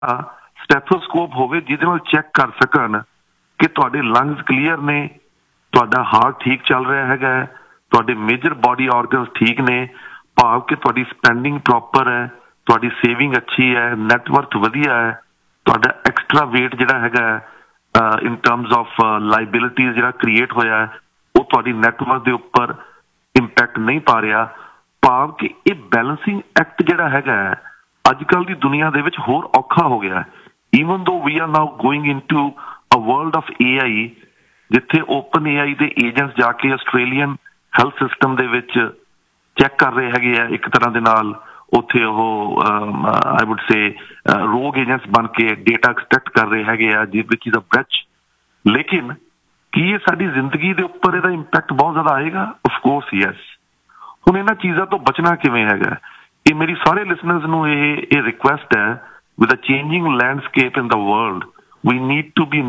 Stethoscope ਹੋਵੇ ਜਿਹਦੇ ਨਾਲ ਚੈੱਕ ਕਰ ਸਕਣ ਕਿ ਤੁਹਾਡੇ ਲੰਗਸ ਕਲੀਅਰ ਨੇ, ਤੁਹਾਡਾ ਹਾਰਟ ਠੀਕ ਚੱਲ ਰਿਹਾ ਹੈਗਾ, ਤੁਹਾਡੇ ਮੇਜਰ ਬੋਡੀ ਆਰਗਨਸ ਠੀਕ ਨੇ, ਭਾਵ ਕਿ ਤੁਹਾਡੀ ਸਪੈਂਡਿੰਗ ਪ੍ਰੋਪਰ ਹੈ, ਤੁਹਾਡੀ ਸੇਵਿੰਗ ਅੱਛੀ ਹੈ, ਨੈਟਵਰਥ ਵਧੀਆ ਹੈ, ਤੁਹਾਡਾ ਐਕਸਟਰਾ ਵੇਟ ਜਿਹੜਾ ਹੈਗਾ ਇਨ ਟਰਮਸ ਆਫ ਲਾਇਬਿਲਿਟੀਜ਼ ਜਿਹੜਾ ਕ੍ਰੀਏਟ ਹੋਇਆ ਹੈ ਉਹ ਤੁਹਾਡੀ ਨੈਟਵਰਥ ਦੇ ਉੱਪਰ ਇੰਪੈਕਟ ਨਹੀਂ ਪਾ ਰਿਹਾ। ਭਾਵ ਕਿ ਇਹ ਬੈਲੈਂਸਿੰਗ ਐਕਟ ਜਿਹੜਾ ਹੈਗਾ ਅੱਜ ਕੱਲ੍ਹ ਦੀ ਦੁਨੀਆ ਦੇ ਵਿੱਚ ਹੋਰ ਔਖਾ ਹੋ ਗਿਆ। ਈਵਨ ਦੋ ਵੀ R now going into a world of AI, ਜਿੱਥੇ ਓਪਨ AI ਦੇ ਏਜੰਟਸ ਜਾ ਕੇ ਆਸਟ੍ਰੇਲੀਅਨ ਹੈਲਥ ਸਿਸਟਮ ਦੇ ਵਿੱਚ ਚੈੱਕ ਕਰ ਰਹੇ ਹੈਗੇ ਆ ਇੱਕ ਤਰ੍ਹਾਂ ਦੇ ਨਾਲ, ਉੱਥੇ ਉਹ ਆਈ ਵੁੱਡ ਸੇ ਰੋਗ ਏਜੰਟਸ ਬਣ ਕੇ ਡੇਟਾ ਐਕਸਟ੍ਰੈਕਟ ਕਰ ਰਹੇ ਹੈਗੇ ਆ ਜਿਸ ਵਿੱਚ ਦਾ ਬ੍ਰੈਚ। ਲੇਕਿਨ ਕੀ ਇਹ ਸਾਡੀ ਜ਼ਿੰਦਗੀ ਦੇ ਉੱਪਰ ਇਹਦਾ ਇੰਪੈਕਟ ਬਹੁਤ ਜ਼ਿਆਦਾ ਆਏਗਾ? Of course yes. ਹੁਣ ਇਹਨਾਂ ਚੀਜ਼ਾਂ ਤੋਂ ਬਚਣਾ ਕਿਵੇਂ ਹੈਗਾ? ਇਹ ਮੇਰੀ ਸਾਰੇ ਲਿਸਨਰਸ ਨੂੰ ਇਹ ਰਿਕੁਐਸਟ ਹੈ, with a changing landscape in the world we need to be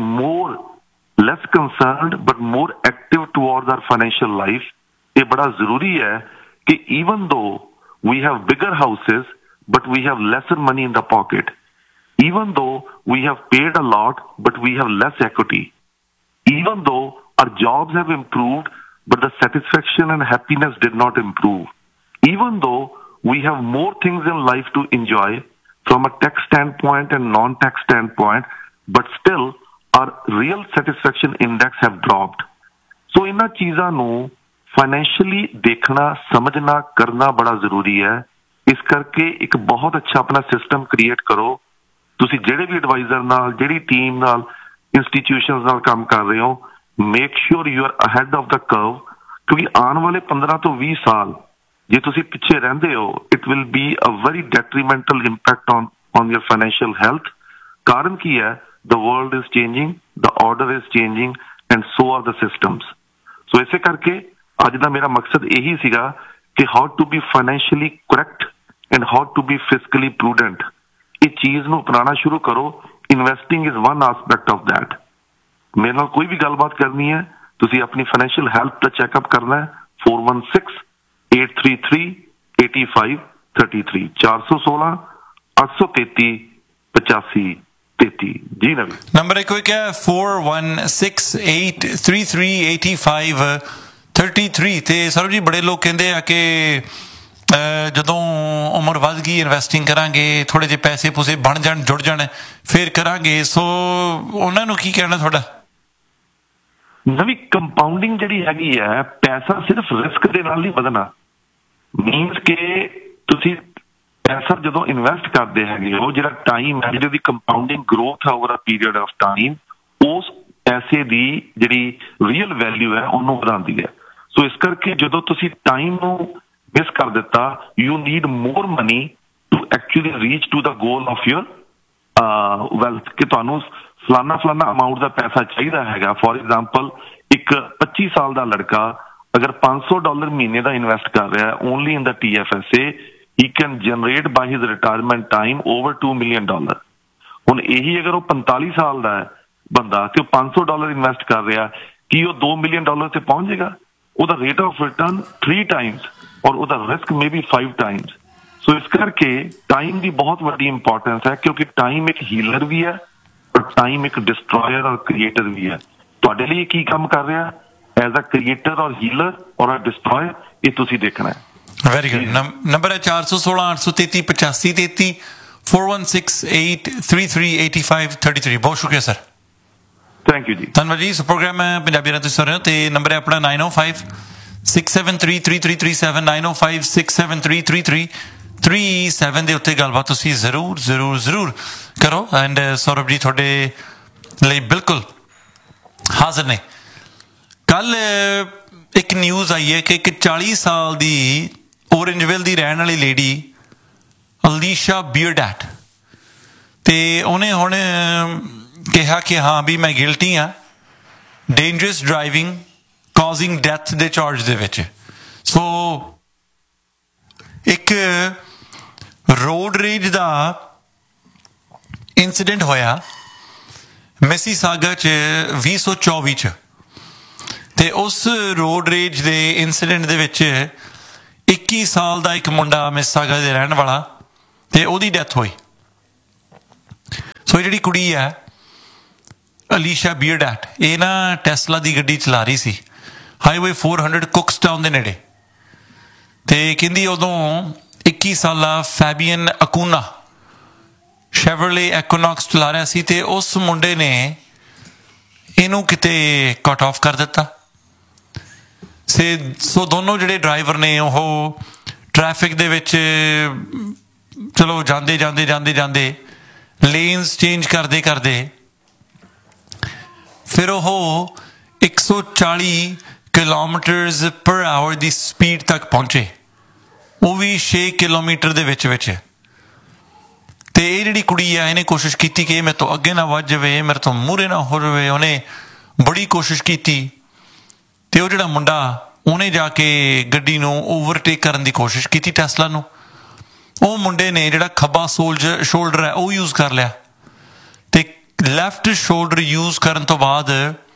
less concerned but more active towards our financial life. ਇਹ ਬੜਾ ਜ਼ਰੂਰੀ ਹੈ ਕਿ even though we have bigger houses but we have lesser money in the pocket, even though we have paid a lot but we have less equity, even though our jobs have improved but the satisfaction and happiness did not improve, even though we have more things in life to enjoy from a tax standpoint and non-tax standpoint, but still our real satisfaction index have dropped. So ਇਹਨਾਂ ਚੀਜ਼ਾਂ ਨੂੰ financially ਦੇਖਣਾ, ਸਮਝਣਾ, ਕਰਨਾ ਬੜਾ ਜ਼ਰੂਰੀ ਹੈ। ਇਸ ਕਰਕੇ ਇੱਕ ਬਹੁਤ ਅੱਛਾ ਆਪਣਾ ਸਿਸਟਮ ਕ੍ਰੀਏਟ ਕਰੋ। ਤੁਸੀਂ ਜਿਹੜੇ ਵੀ ਐਡਵਾਈਜ਼ਰ ਨਾਲ, ਜਿਹੜੀ ਟੀਮ ਨਾਲ, ਇੰਸਟੀਟਿਊਸ਼ਨਸ ਨਾਲ ਕੰਮ ਕਰ ਰਹੇ ਹੋ, make sure you are ahead of the curve, ਕਿਉਂਕਿ ਆਉਣ ਵਾਲੇ 15 ਤੋਂ 20 ਸਾਲ ਜੇ ਤੁਸੀਂ ਪਿੱਛੇ ਰਹਿੰਦੇ ਹੋ, it will be a very ਡੈਟਰੀਮੈਂਟਲ impact on your financial health. ਕਾਰਨ ਕੀ ਹੈ? The world is changing, the order is changing, and so are the systems. So ਇਸੇ ਕਰਕੇ ਅੱਜ ਦਾ ਮੇਰਾ ਮਕਸਦ ਇਹੀ ਸੀਗਾ ਕਿ how to be financially correct and how to be fiscally prudent, ਇਹ ਚੀਜ਼ ਨੂੰ ਅਪਣਾਉਣਾ ਸ਼ੁਰੂ ਕਰੋ। Investing is one aspect of that. ਮੇਰੇ ਨਾਲ ਕੋਈ ਵੀ ਗੱਲਬਾਤ ਕਰਨੀ ਹੈ, ਤੁਸੀਂ ਆਪਣੀ ਫਾਈਨੈਂਸ਼ੀਅਲ ਹੈਲਥ ਦਾ ਚੈੱਕਅਪ ਕਰਨਾ ਹੈ 416-833-8533 416 833 8533। जी नवी नंबर एक क्या है 4168338533 ਤੇ ਸਰ ਜੀ ਬੜੇ ਲੋਕ ਕਹਿੰਦੇ ਆ ਕਿ ਜਦੋਂ ਉਮਰ ਵੱਧ ਗਈ ਇਨਵੈਸਟਿੰਗ ਕਰਾਂਗੇ, ਥੋੜੇ ਜਿਹੇ ਪੈਸੇ ਪੂਸੇ ਬਣ ਜਾਣ, ਜੁੜ ਜਾਣ, ਫਿਰ ਕਰਾਂਗੇ। ਸੋ ਉਹਨਾਂ ਨੂੰ ਕੀ ਕਹਿਣਾ ਤੁਹਾਡਾ? ਨਵੀਂ ਕੰਪਾਊਂਡਿੰਗ ਜਿਹੜੀ ਹੈਗੀ ਹੈ, ਪੈਸਾ ਸਿਰਫ ਰਿਸਕ ਦੇ ਨਾਲ ਨਹੀਂ ਵਧਣਾ। ਮੀਨਸ ਕਿ ਤੁਸੀਂ ਪੈਸਾ ਜਦੋਂ ਇਨਵੈਸਟ ਕਰਦੇ ਹੈਗੇ ਹੋ, ਜਿਹੜਾ ਟਾਈਮ ਹੈ, ਜਿਹੜੀ ਉਹਦੀ ਕੰਪਾਊਂਡਿੰਗ ਗਰੋਥ ਹੈ over a period of time, ਉਸ ਪੈਸੇ ਦੀ ਜਿਹੜੀ ਰੀਅਲ ਵੈਲਿਊ ਹੈ ਉਹਨੂੰ ਵਧਾਉਂਦੀ ਹੈ। ਸੋ ਇਸ ਕਰਕੇ ਜਦੋਂ ਤੁਸੀਂ ਟਾਈਮ ਨੂੰ ਮਿਸ ਕਰ ਦਿੱਤਾ, you need more money to actually reach to the goal of your wealth, ਕਿ ਤੁਹਾਨੂੰ ਫਲਾਨਾ ਅਮਾਊਂਟ ਦਾ ਪੈਸਾ ਚਾਹੀਦਾ ਹੈਗਾ। ਫੋਰ ਐਗਜ਼ਾਮਪਲ ਇੱਕ 25 ਸਾਲ ਦਾ ਲੜਕਾ ਅਗਰ $500 ਮਹੀਨੇ ਦਾ ਇਨਵੈਸਟ ਕਰ ਰਿਹਾ only in the TFSA, he can generate by his retirement time over $2 million. ਹੁਣ ਇਹੀ ਅਗਰ ਉਹ 45 ਸਾਲ ਦਾ ਹੈ ਬੰਦਾ ਤੇ ਉਹ $500 ਇਨਵੈਸਟ ਕਰ ਰਿਹਾ, ਕੀ ਉਹ $2 million ਤੇ ਪਹੁੰਚ ਜਾਏਗਾ? ਉਹਦਾ ਰੇਟ ਆਫ ਰਿਟਰਨ 3 times ਔਰ ਉਹਦਾ ਰਿਸਕ ਮੇ ਬੀ 5 times। ਸੋ ਇਸ ਕਰਕੇ ਟਾਈਮ ਦੀ ਬਹੁਤ ਵੱਡੀ ਇੰਪੋਰਟੈਂਸ ਹੈ, ਕਿਉਂਕਿ ਟਾਈਮ ਇੱਕ ਹੀਲਰ ਵੀ ਹੈ ਔਰ ਟਾਈਮ ਇੱਕ ਡਿਸਟਰੋਇਰ ਔਰ ਕ੍ਰੀਏਟਰ ਵੀ ਹੈ। ਤੁਹਾਡੇ ਲਈ ਕੀ ਕੰਮ ਕਰ ਰਿਹਾ ਐਜ਼ ਅ ਕ੍ਰੀਏਟਰ ਔਰ ਹੀਲਰ ਔਰ ਅ ਡਿਸਟਰੋਇਰ, ਇਹ ਤੁਸੀਂ ਦੇਖਣਾ ਹੈ। Very good. ਨੰਬਰ ਹੈ 416 833 8533 4168338533। ਬਹੁਤ ਸ਼ੁਕਰੀਆ ਸਰ, ਥੈਂਕ ਯੂ ਜੀ, ਧੰਨਵਾਦ ਜੀ। ਸੋ ਪ੍ਰੋਗਰਾਮ ਹੈ ਪੰਜਾਬੀ ਨਾਲ ਤੁਸੀਂ ਸੁਣ ਰਹੇ ਹੋ ਤੇ ਨੰਬਰ ਹੈ ਆਪਣਾ 9056733337 9056733337 ਦੇ ਉੱਤੇ ਗੱਲਬਾਤ ਤੁਸੀਂ ਜ਼ਰੂਰ ਕਰੋ। ਐਂਡ ਸੌਰਭ ਜੀ ਤੁਹਾਡੇ ਲਈ ਬਿਲਕੁਲ ਹਾਜ਼ਰ ਨੇ। ਕੱਲ ਇੱਕ ਨਿਊਜ਼ ਆਈ ਹੈ ਕਿ ਇੱਕ 40 ਸਾਲ ਦੀ ਔਰੇਂਜਵਿਲ ਦੀ ਰਹਿਣ ਵਾਲੀ ਲੇਡੀ ਅਲੀਸ਼ਾ ਬੀਅਰਡੈਟ, ਤੇ ਉਹਨੇ ਹੁਣ ਕਿਹਾ ਕਿ ਹਾਂ ਵੀ ਮੈਂ ਗਿਲਟੀ ਹਾਂ ਡੇਂਜਰਸ ਡਰਾਈਵਿੰਗ ਕਾਜ਼ਿੰਗ ਡੈਥ ਦੇ ਚਾਰਜ ਦੇ ਵਿੱਚ। ਸੋ ਇੱਕ ਰੋਡ ਰੇਜ ਦਾ ਇੰਸੀਡੈਂਟ ਹੋਇਆ ਮਿਸੀਸਾਗਾ 'ਚ 2024 'ਚ, ਤੇ ਉਸ ਰੋਡ ਰੇਜ ਦੇ ਇੰਸੀਡੈਂਟ ਦੇ ਵਿੱਚ 21 ਸਾਲ ਦਾ ਇੱਕ ਮੁੰਡਾ ਮਿਸੀਸਾਗਾ ਦੇ ਰਹਿਣ ਵਾਲਾ, ਤੇ ਉਹਦੀ ਡੈਥ ਹੋਈ। ਸੋ ਇਹ ਜਿਹੜੀ ਕੁੜੀ ਹੈ ਅਲੀਸ਼ਾ ਬੀਅਰਡੈਟ, ਇਹ ਨਾ ਟੈਸਲਾ ਦੀ ਗੱਡੀ ਚਲਾ ਰਹੀ ਸੀ ਹਾਈਵੇ 400 ਕੁਕਸਟਾਊਨ ਦੇ ਨੇੜੇ, ਤੇ ਕਹਿੰਦੀ ਉਦੋਂ 21 ਸਾਲਾ ਫੈਬੀਅਨ ਅਕੂਨਾ ਸ਼ੈਵਰਲੇ ਐਕੋਨੌਕਸ ਚਲਾ ਰਿਹਾ ਸੀ, ਤੇ ਉਸ ਮੁੰਡੇ ਨੇ ਇਹਨੂੰ ਕਿਤੇ ਕੱਟ ਆਫ ਕਰ ਦਿੱਤਾ। ਸੋ ਦੋਨੋਂ ਜਿਹੜੇ ਡਰਾਈਵਰ ਨੇ ਉਹ ਟ੍ਰੈਫਿਕ ਦੇ ਵਿੱਚ ਚਲੋ ਜਾਂਦੇ ਜਾਂਦੇ ਜਾਂਦੇ ਜਾਂਦੇ ਲੇਨਸ ਚੇਂਜ ਕਰਦੇ ਕਰਦੇ ਫਿਰ ਉਹ 140 ਕਿਲੋਮੀਟਰਸ ਪਰ ਆਵਰ ਦੀ ਸਪੀਡ ਤੱਕ ਪਹੁੰਚੇ, ਉਹ ਵੀ 6 ਕਿਲੋਮੀਟਰ ਦੇ ਵਿੱਚ ਵਿੱਚ। ਤੇ ਇਹ ਜਿਹੜੀ ਕੁੜੀ ਆ ਇਹਨੇ ਕੋਸ਼ਿਸ਼ ਕੀਤੀ ਕਿ ਮੇਰੇ ਤੋਂ ਅੱਗੇ ਨਾ ਵੱਜ ਜਾਵੇ, ਮੇਰੇ ਤੋਂ ਮੂਹਰੇ ਨਾ ਹੋ ਜਾਵੇ। ਉਹਨੇ ਬੜੀ ਕੋਸ਼ਿਸ਼ ਕੀਤੀ, ਤੇ ਉਹ ਜਿਹੜਾ ਮੁੰਡਾ ਉਹਨੇ ਜਾ ਕੇ ਗੱਡੀ ਨੂੰ ਓਵਰਟੇਕ ਕਰਨ ਦੀ ਕੋਸ਼ਿਸ਼ ਕੀਤੀ ਟੈਸਲਾ ਨੂੰ। ਉਹ ਮੁੰਡੇ ਨੇ ਜਿਹੜਾ ਖੱਬਾ ਸ਼ੋਲਡਰ ਹੈ ਉਹ ਯੂਜ਼ ਕਰ ਲਿਆ, ਤੇ ਲੈਫਟ ਸ਼ੋਲਡਰ ਯੂਜ਼ ਕਰਨ ਤੋਂ ਬਾਅਦ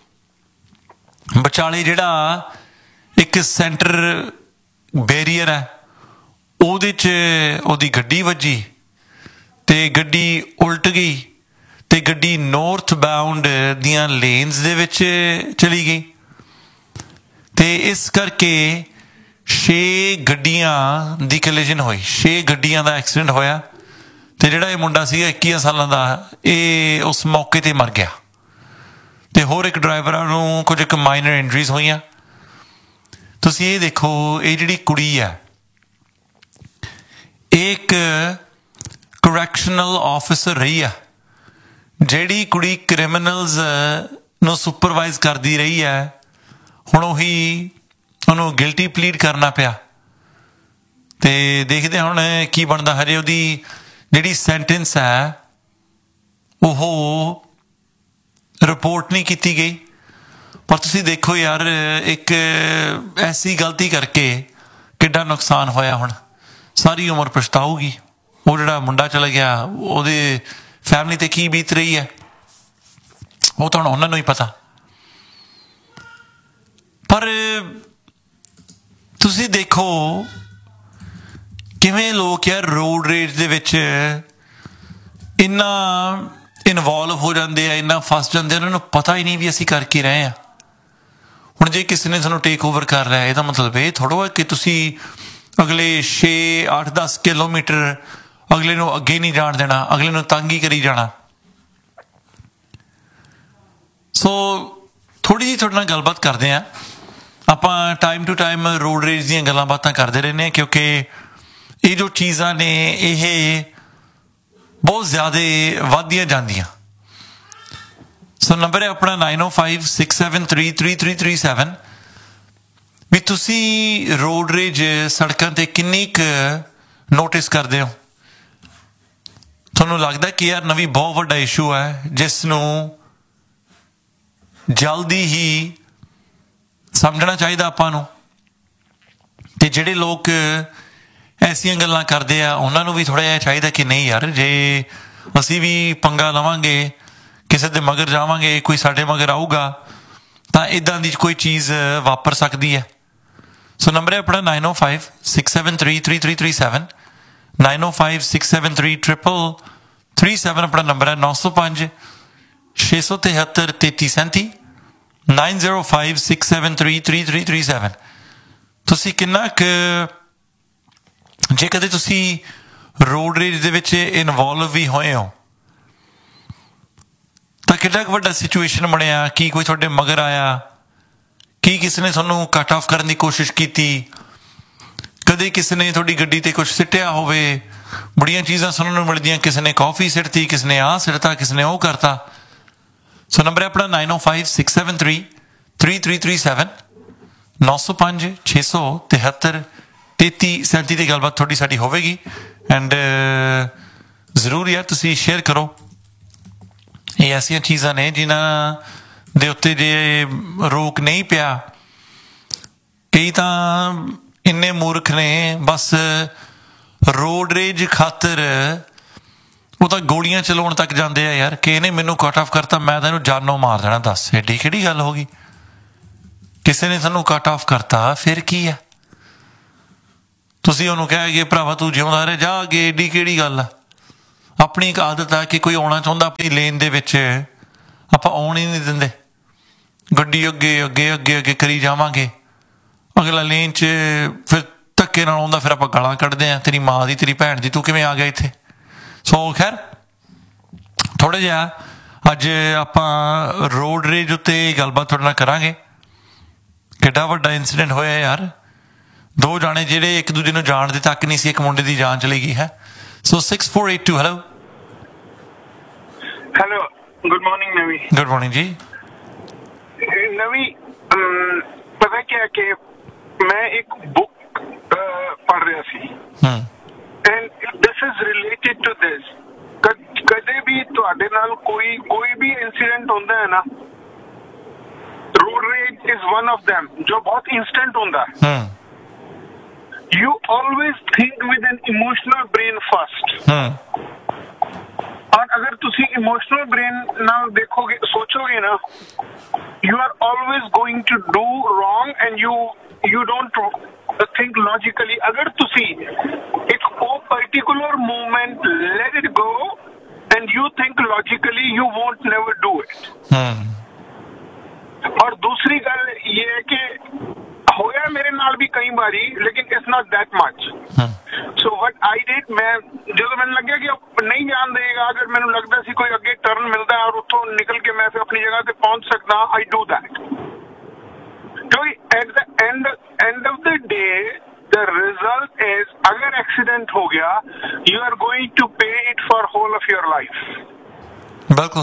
ਵਿਚਾਲੇ ਜਿਹੜਾ ਇੱਕ ਸੈਂਟਰ ਬੈਰੀਅਰ ਹੈ ਉਹਦੇ 'ਚ ਉਹਦੀ ਗੱਡੀ ਵੱਜੀ, ਤੇ ਗੱਡੀ ਉਲਟ ਗਈ, ਤੇ ਗੱਡੀ ਨੌਰਥ ਬਾਉਂਡ ਦੀਆਂ ਲੇਨਸ ਦੇ ਵਿੱਚ ਚਲੀ ਗਈ। ਤੇ ਇਸ ਕਰਕੇ 6 ਗੱਡੀਆਂ ਦੀ ਕਲਿਜਨ ਹੋਈ, 6 ਗੱਡੀਆਂ ਦਾ ਐਕਸੀਡੈਂਟ ਹੋਇਆ। ਤੇ ਜਿਹੜਾ ਇਹ ਮੁੰਡਾ ਸੀਗਾ 21 ਸਾਲਾਂ ਦਾ, ਇਹ ਉਸ ਮੌਕੇ ਤੇ ਮਰ ਗਿਆ, ਤੇ ਹੋਰ ਇੱਕ ਡਰਾਈਵਰਾਂ ਨੂੰ ਕੁਝ ਇੱਕ ਮਾਈਨਰ ਇੰਜਰੀਜ਼ ਹੋਈਆਂ। ਤੁਸੀਂ ਇਹ ਦੇਖੋ, ਇਹ ਜਿਹੜੀ ਕੁੜੀ ਆ ਇਹ ਇੱਕ ਕਰੈਕਸ਼ਨਲ ਆਫਿਸਰ ਰਹੀ ਆ। ਜਿਹੜੀ ਕੁੜੀ ਕ੍ਰਿਮੀਨਲਸ ਨੂੰ ਸੁਪਰਵਾਈਜ਼ ਕਰਦੀ ਰਹੀ ਹੈ, ਹੁਣ ਉਹਨੂੰ ਗਿਲਟੀ ਪਲੀਡ ਕਰਨਾ ਪਿਆ। ਤੇ ਦੇਖਦੇ ਹੁਣ ਕੀ ਬਣਦਾ। ਹਜੇ ਉਹਦੀ ਜਿਹੜੀ ਸੈਂਟੈਂਸ ਹੈ ਉਹ ਰਿਪੋਰਟ ਨਹੀਂ ਕੀਤੀ ਗਈ, ਪਰ ਤੁਸੀਂ ਦੇਖੋ ਯਾਰ, ਇੱਕ ਐਸੀ ਗਲਤੀ ਕਰਕੇ ਕਿੱਡਾ ਨੁਕਸਾਨ ਹੋਇਆ। ਹੁਣ ਸਾਰੀ ਉਮਰ ਪਛਤਾਊਗੀ। ਉਹ ਜਿਹੜਾ ਮੁੰਡਾ ਚਲਾ ਗਿਆ, ਉਹਦੇ ਫੈਮਲੀ ਤੇ ਕੀ ਬੀਤ ਰਹੀ ਹੈ ਉਹ ਤਾਂ ਹੁਣ ਉਹਨਾਂ ਨੂੰ ਹੀ ਪਤਾ। ਪਰ ਤੁਸੀਂ ਦੇਖੋ ਕਿਵੇਂ ਲੋਕ ਯਾਰ ਰੋਡ ਰੇਜ ਦੇ ਵਿੱਚ ਇੰਨਾ ਇਨਵੋਲਵ ਹੋ ਜਾਂਦੇ ਆ, ਇੰਨਾ ਫਸ ਜਾਂਦੇ ਆ, ਉਹਨਾਂ ਨੂੰ ਪਤਾ ਹੀ ਨਹੀਂ ਵੀ ਅਸੀਂ ਕਰ ਕੀ ਰਹੇ ਹਾਂ। ਹੁਣ ਜੇ ਕਿਸੇ ਨੇ ਤੁਹਾਨੂੰ ਟੇਕ ਓਵਰ ਕਰ ਲਿਆ, ਇਹਦਾ ਮਤਲਬ ਇਹ ਥੋੜ੍ਹਾ ਹੈ ਕਿ ਤੁਸੀਂ ਅਗਲੇ 6, 8, 10 ਕਿਲੋਮੀਟਰ ਅਗਲੇ ਨੂੰ ਅੱਗੇ ਨਹੀਂ ਜਾਣ ਦੇਣਾ, ਅਗਲੇ ਨੂੰ ਤੰਗ ਹੀ ਕਰੀ ਜਾਣਾ। ਸੋ ਥੋੜ੍ਹੀ ਜਿਹੀ ਤੁਹਾਡੇ ਨਾਲ ਗੱਲਬਾਤ ਕਰਦੇ ਹਾਂ। ਆਪਾਂ time to time road range ਦੀਆਂ ਗੱਲਾਂ ਬਾਤਾਂ ਕਰਦੇ ਰਹਿੰਦੇ ਹਾਂ, ਕਿਉਂਕਿ ਇਹ ਜੋ ਚੀਜ਼ਾਂ ਨੇ ਇਹ ਬਹੁਤ ਜ਼ਿਆਦਾ ਵੱਧਦੀਆਂ ਜਾਂਦੀਆਂ। ਸੋ ਨੰਬਰ ਹੈ ਆਪਣਾ 9056733337 ਵੀ ਤੁਸੀਂ ਰੋਡ ਰੇਜ ਸੜਕਾਂ 'ਤੇ ਕਿੰਨੀ ਕੁ ਨੋਟਿਸ ਕਰਦੇ ਹੋ? ਤੁਹਾਨੂੰ ਲੱਗਦਾ ਕਿ ਯਾਰ ਨਵੀਂ ਬਹੁਤ ਵੱਡਾ ਇਸ਼ੂ ਹੈ ਜਿਸ ਨੂੰ ਜਲਦੀ ਹੀ ਸਮਝਣਾ ਚਾਹੀਦਾ ਆਪਾਂ ਨੂੰ। ਤੇ ਜਿਹੜੇ ਲੋਕ ਐਸੀਆਂ ਗੱਲਾਂ ਕਰਦੇ ਆ ਉਹਨਾਂ ਨੂੰ ਵੀ ਥੋੜ੍ਹਾ ਜਿਹਾ ਚਾਹੀਦਾ ਕਿ ਨਹੀਂ ਯਾਰ, ਜੇ ਅਸੀਂ ਵੀ ਪੰਗਾ ਲਵਾਂਗੇ, ਕਿਸੇ ਦੇ ਮਗਰ ਜਾਵਾਂਗੇ, ਕੋਈ ਸਾਡੇ ਮਗਰ ਆਊਗਾ ਤਾਂ ਇੱਦਾਂ ਦੀ ਕੋਈ ਚੀਜ਼ ਵਾਪਰ ਸਕਦੀ ਹੈ। ਸੋ ਨੰਬਰ ਹੈ ਆਪਣਾ 9056733337 9056733337 ਆਪਣਾ ਨੰਬਰ ਹੈ। 905 673 3337 9056733337। ਤੁਸੀਂ ਕਿੰਨਾ ਕੁ, ਜੇ ਕਦੇ ਤੁਸੀਂ ਰੋਡ ਰੇਜ ਦੇ ਵਿੱਚ ਇਨਵੋਲਵ ਵੀ ਹੋਏ ਹੋ ਤਾਂ ਕਿੰਨਾ ਕੁ ਵੱਡਾ ਸਿਚੁਏਸ਼ਨ ਬਣਿਆ? ਕੀ ਕੋਈ ਤੁਹਾਡੇ ਮਗਰ ਆਇਆ? ਕੀ ਕਿਸੇ ਨੇ ਤੁਹਾਨੂੰ ਕੱਟ ਆਫ ਕਰਨ ਦੀ ਕੋਸ਼ਿਸ਼ ਕੀਤੀ? ਕਦੇ ਕਿਸੇ ਨੇ ਤੁਹਾਡੀ ਗੱਡੀ ਤੇ ਕੁਛ ਸਿੱਟਿਆ ਹੋਵੇ? ਬੜੀਆਂ ਚੀਜ਼ਾਂ ਸੁਣਨ ਨੂੰ ਮਿਲਦੀਆਂ, ਕਿਸੇ ਨੇ ਕੌਫੀ ਸਿੱਟਤੀ, ਕਿਸੇ ਨੇ ਆਹ ਸਿੱਟਤਾ, ਕਿਸੇ ਨੇ ਉਹ ਕਰਤਾ। ਸੋ ਨੰਬਰ ਹੈ ਆਪਣਾ 9056733337 905 673 3337 ਦੀ ਗੱਲਬਾਤ ਤੁਹਾਡੀ ਸਾਡੀ ਹੋਵੇਗੀ। ਐਂਡ ਜ਼ਰੂਰ ਯਾਰ ਤੁਸੀਂ ਸ਼ੇਅਰ ਕਰੋ। ਇਹ ਐਸੀਆਂ ਚੀਜ਼ਾਂ ਨੇ ਜਿਨ੍ਹਾਂ ਦੇ ਉੱਤੇ ਜੇ ਰੋਕ ਨਹੀਂ ਪਿਆ, ਕਈ ਤਾਂ ਇੰਨੇ ਮੂਰਖ ਨੇ ਬਸ ਰੋਡ ਰੇਜ ਖਾਤਰ ਉਹ ਤਾਂ ਗੋਲੀਆਂ ਚਲਾਉਣ ਤੱਕ ਜਾਂਦੇ ਆ ਯਾਰ, ਕਿ ਇਹਨੇ ਮੈਨੂੰ ਕੱਟ ਆਫ ਕਰਤਾ ਮੈਂ ਤਾਂ ਇਹਨੂੰ ਜਾਨੋਂ ਮਾਰ ਦੇਣਾ। ਦੱਸ ਐਡੀ ਕਿਹੜੀ ਗੱਲ ਹੋ ਗਈ? ਕਿਸੇ ਨੇ ਤੁਹਾਨੂੰ ਕੱਟ ਆਫ ਕਰਤਾ ਫਿਰ ਕੀ ਆ? ਤੁਸੀਂ ਉਹਨੂੰ ਕਹਿ ਗਏ ਭਰਾਵਾ ਤੂੰ ਜਿਉਂਦਾ ਰਹਿ ਜਾ ਅੱਗੇ, ਐਡੀ ਕਿਹੜੀ ਗੱਲ ਆ? ਆਪਣੀ ਇੱਕ ਆਦਤ ਆ ਕਿ ਕੋਈ ਆਉਣਾ ਚਾਹੁੰਦਾ ਆਪਣੀ ਲੇਨ ਦੇ ਵਿੱਚ, ਆਪਾਂ ਆਉਣ ਹੀ ਨਹੀਂ ਦਿੰਦੇ, ਗੱਡੀ ਅੱਗੇ ਅੱਗੇ ਅੱਗੇ ਅੱਗੇ ਕਰੀ ਜਾਵਾਂਗੇ, ਅਗਲਾ ਲੇਨ 'ਚ ਫਿਰ ਧੱਕੇ ਨਾਲ ਆਉਂਦਾ, ਫਿਰ ਆਪਾਂ ਗਾਲਾਂ ਕੱਢਦੇ ਹਾਂ, ਤੇਰੀ ਮਾਂ ਦੀ, ਤੇਰੀ ਭੈਣ ਦੀ, ਤੂੰ ਕਿਵੇਂ ਆ ਗਿਆ ਇੱਥੇ। ਸੋ ਖੈਰ ਥੋੜ੍ਹਾ ਜਿਹਾ ਅੱਜ ਆਪਾਂ ਰੋਡ ਰੇਜ ਉੱਤੇ ਗੱਲਬਾਤ ਤੁਹਾਡੇ ਨਾਲ ਕਰਾਂਗੇ। ਕਿੱਡਾ ਵੱਡਾ ਇੰਸੀਡੈਂਟ ਹੋਇਆ ਯਾਰ, 2 ਜਾਣੇ ਜਿਹੜੇ ਇੱਕ ਦੂਜੇ ਨੂੰ ਜਾਣਦੇ ਤੱਕ ਨਹੀਂ ਸੀ, ਇੱਕ ਮੁੰਡੇ ਦੀ ਜਾਨ ਚਲੀ ਗਈ ਹੈ। ਸੋ 6482 ਹੈਲੋ हेलो, गुड मॉर्निंग नवी। गुड मॉर्निंग जी। नवी, पता क्या है कि मैं एक बुक पढ़ रहा सी and this is related to this. कदे भी तुहाडे नाल कोई भी इंसिडेंट होंदा है ना, road rage is one of them, जो बहुत इंस्टेंट होंदा है। You always think with an emotional brain first, और अगर तुसी इमोशनल ब्रेन नाल देखोगे, सोचोगे ना, you are always going to do wrong and you don't think logically. अगर तुसी एक वो particular moment let it go and you think logically, you won't never do it. और दूसरी गल ये है कि होया मेरे नाल भी कई बारी, लेकिन it's not that much. So what I did, मैं जो मैंने लगे कि नहीं जान देगा, अगर मैंने लगता सी कोई अगे टर्न मिलता है और उतो निकल के मैं फिर अपनी जगह पे पहुंच सकता, आई डू दैट। क्योंकि at the end of the day the result is, अगर एक्सीडेंट हो गया, यू आर गोइंग टू पे it for whole of your life. बिल्कुल।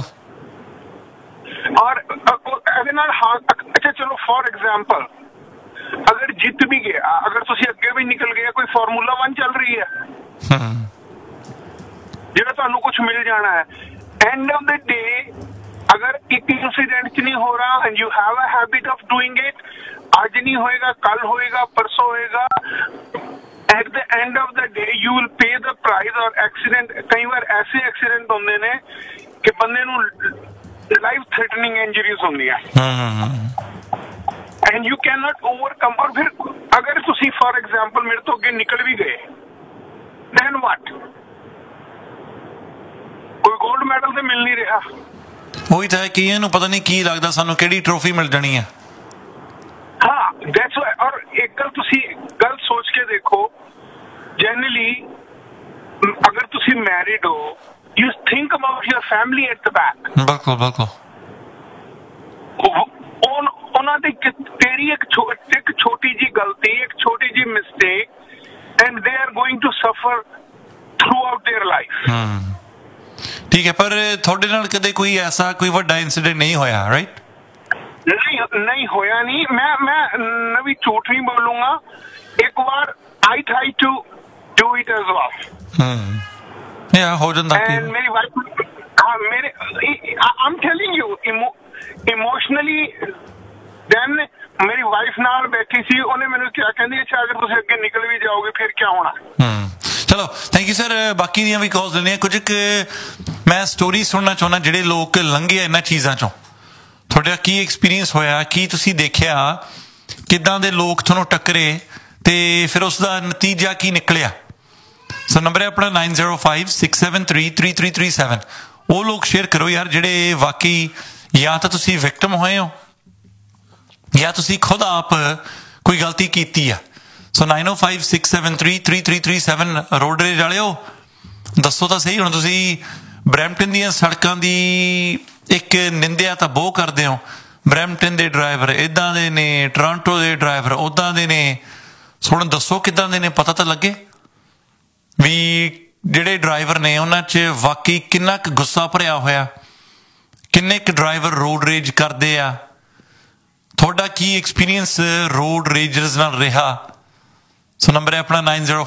और अच्छा चलो फॉर एग्जाम्पल, अगर जित भी गया, अगर तुसी अगे भी निकल गया, कोई फार्मूला 1 चल रही है जिहड़ा तुहानू कुछ मिल जाना है, एंड ऑफ द डे अगर एक इंसिडेंट च नहीं हो रहा and you have a habit of doing it, आज नहीं होएगा, कल होएगा, परसों होएगा, at the end of the day you will pay the price. और एक्सीडेंट, कई बार ऐसे एक्सीडेंट होंदे ने कि बंदे नू लाइफ थ्रेटनिंग इंजरीज होंदी है and you can not overcome. और फिर अगर तुसी फॉर एग्जाम्पल मेरे तो अगे निकल भी गए, देन व्हाट? कोई गोल्ड मेडल तो मिल नहीं रहा। ਉਹੀ ਤਾਂ ਹੈ, ਕਈਆਂ ਨੂੰ ਪਤਾ ਨਹੀਂ ਕੀ ਲੱਗਦਾ ਸਾਨੂੰ ਕਿਹੜੀ ਟਰੋਫੀ ਮਿਲ ਜਾਣੀ ਹੈ। हाँ, दैट्स व्हाई। और एक गल तुसी गल सोच के देखो, जनरली अगर तुसी मैरिड हो, you think about your family at the back. बिल्कुल बिल्कुल। ਉਹਨਾਂ ਦੀ ਤੇਰੀ ਇੱਕ ਛੋਟੀ ਜੀ ਗਲਤੀ, ਇੱਕ ਛੋਟੀ ਜੀ mistake, and they are going to ਸਫਰ ਥਰੂ ਆਊਟ देयर ਲਾਈਫ। ਠੀਕ ਹੈ, ਪਰ ਤੁਹਾਡੇ ਨਾਲ ਕਦੇ ਕੋਈ ਐਸਾ ਕੋਈ ਵੱਡਾ ਇੰਸੀਡੈਂਟ ਨਹੀਂ ਹੋਇਆ, ਰਾਈਟ? नहीं होया नहीं। मैं नवी झूठ नहीं बोलूंगा। एक बार I try to do it as well, या हो जाता है। एंड मेरी वाइफ, हाँ, मेरे I am telling you, emotionally then मेरी वाइफ नाल बैठी सी, उन्हें मैंने क्या कहंदी, अच्छा अगर तुम अगे निकल भी जाओगे फिर क्या होना। चलो थैंक यू सर। बाकी ਦੀਆਂ ਵੀ ਕਾਲਸ ਲੈਣੇ ਕੁਝ ਮੈਂ ਸਟੋਰੀ ਸੁਣਨਾ ਚਾਹੁੰਦਾ, ਜਿਹੜੇ ਲੋਕ ਲੰਘੇ ਇਹਨਾਂ ਚੀਜ਼ਾਂ ਚੋਂ। ਤੁਹਾਡਾ ਕੀ ਐਕਸਪੀਰੀਅੰਸ ਹੋਇਆ, ਕੀ ਤੁਸੀਂ ਦੇਖਿਆ, ਕਿੱਦਾਂ ਦੇ ਲੋਕ ਤੁਹਾਨੂੰ ਟੱਕਰੇ ਤੇ ਫਿਰ ਉਸ ਦਾ ਨਤੀਜਾ ਕੀ ਨਿਕਲਿਆ। ਸੋ ਨੰਬਰ ਹੈ ਆਪਣਾ 9056733337। ਉਹ ਲੋਕ ਸ਼ੇਅਰ ਕਰੋ ਯਾਰ ਜਿਹੜੇ ਵਾਕਈ ਜਾਂ ਤਾਂ ਤੁਸੀਂ ਵਿਕਟਮ ਹੋਏ ਹੋ ਜਾਂ ਤੁਸੀਂ ਖੁਦ ਆਪ ਕੋਈ ਗਲਤੀ ਕੀਤੀ ਆ। ਸੋ 9056733337 ਰੋਡ ਰੇਜ ਵਾਲਿਓ ਦੱਸੋ ਤਾਂ ਸਹੀ। ਹੁਣ ਤੁਸੀਂ ਬਰੈਂਪਟਨ ਦੀਆਂ ਸੜਕਾਂ ਦੀ ਇੱਕ ਨਿੰਦਿਆ ਤਾਂ ਬਹੁਤ ਕਰਦੇ ਹੋ, ਬਰੈਂਪਟਨ ਦੇ ਡਰਾਈਵਰ ਇੱਦਾਂ ਦੇ ਨੇ, ਟੋਰਾਂਟੋ ਦੇ ਡਰਾਈਵਰ ਉੱਦਾਂ ਦੇ ਨੇ। ਹੁਣ ਦੱਸੋ ਕਿੱਦਾਂ ਦੇ ਨੇ, ਪਤਾ ਤਾਂ ਲੱਗੇ ਵੀ ਜਿਹੜੇ ਡਰਾਈਵਰ ਨੇ ਉਹਨਾਂ 'ਚ ਵਾਕਈ ਕਿੰਨਾ ਕੁ ਗੁੱਸਾ ਭਰਿਆ ਹੋਇਆ, ਕਿੰਨੇ ਕੁ ਡਰਾਈਵਰ ਰੋਡ ਰੇਜ ਕਰਦੇ ਆ। ਤੁਹਾਡਾ ਕੀ ਐਕਸਪੀਰੀਅੰਸ ਰੋਡ ਰੇਜਰਸ ਨਾਲ ਰਿਹਾ। ਸੋ ਨੰਬਰ ਹੈ ਆਪਣਾ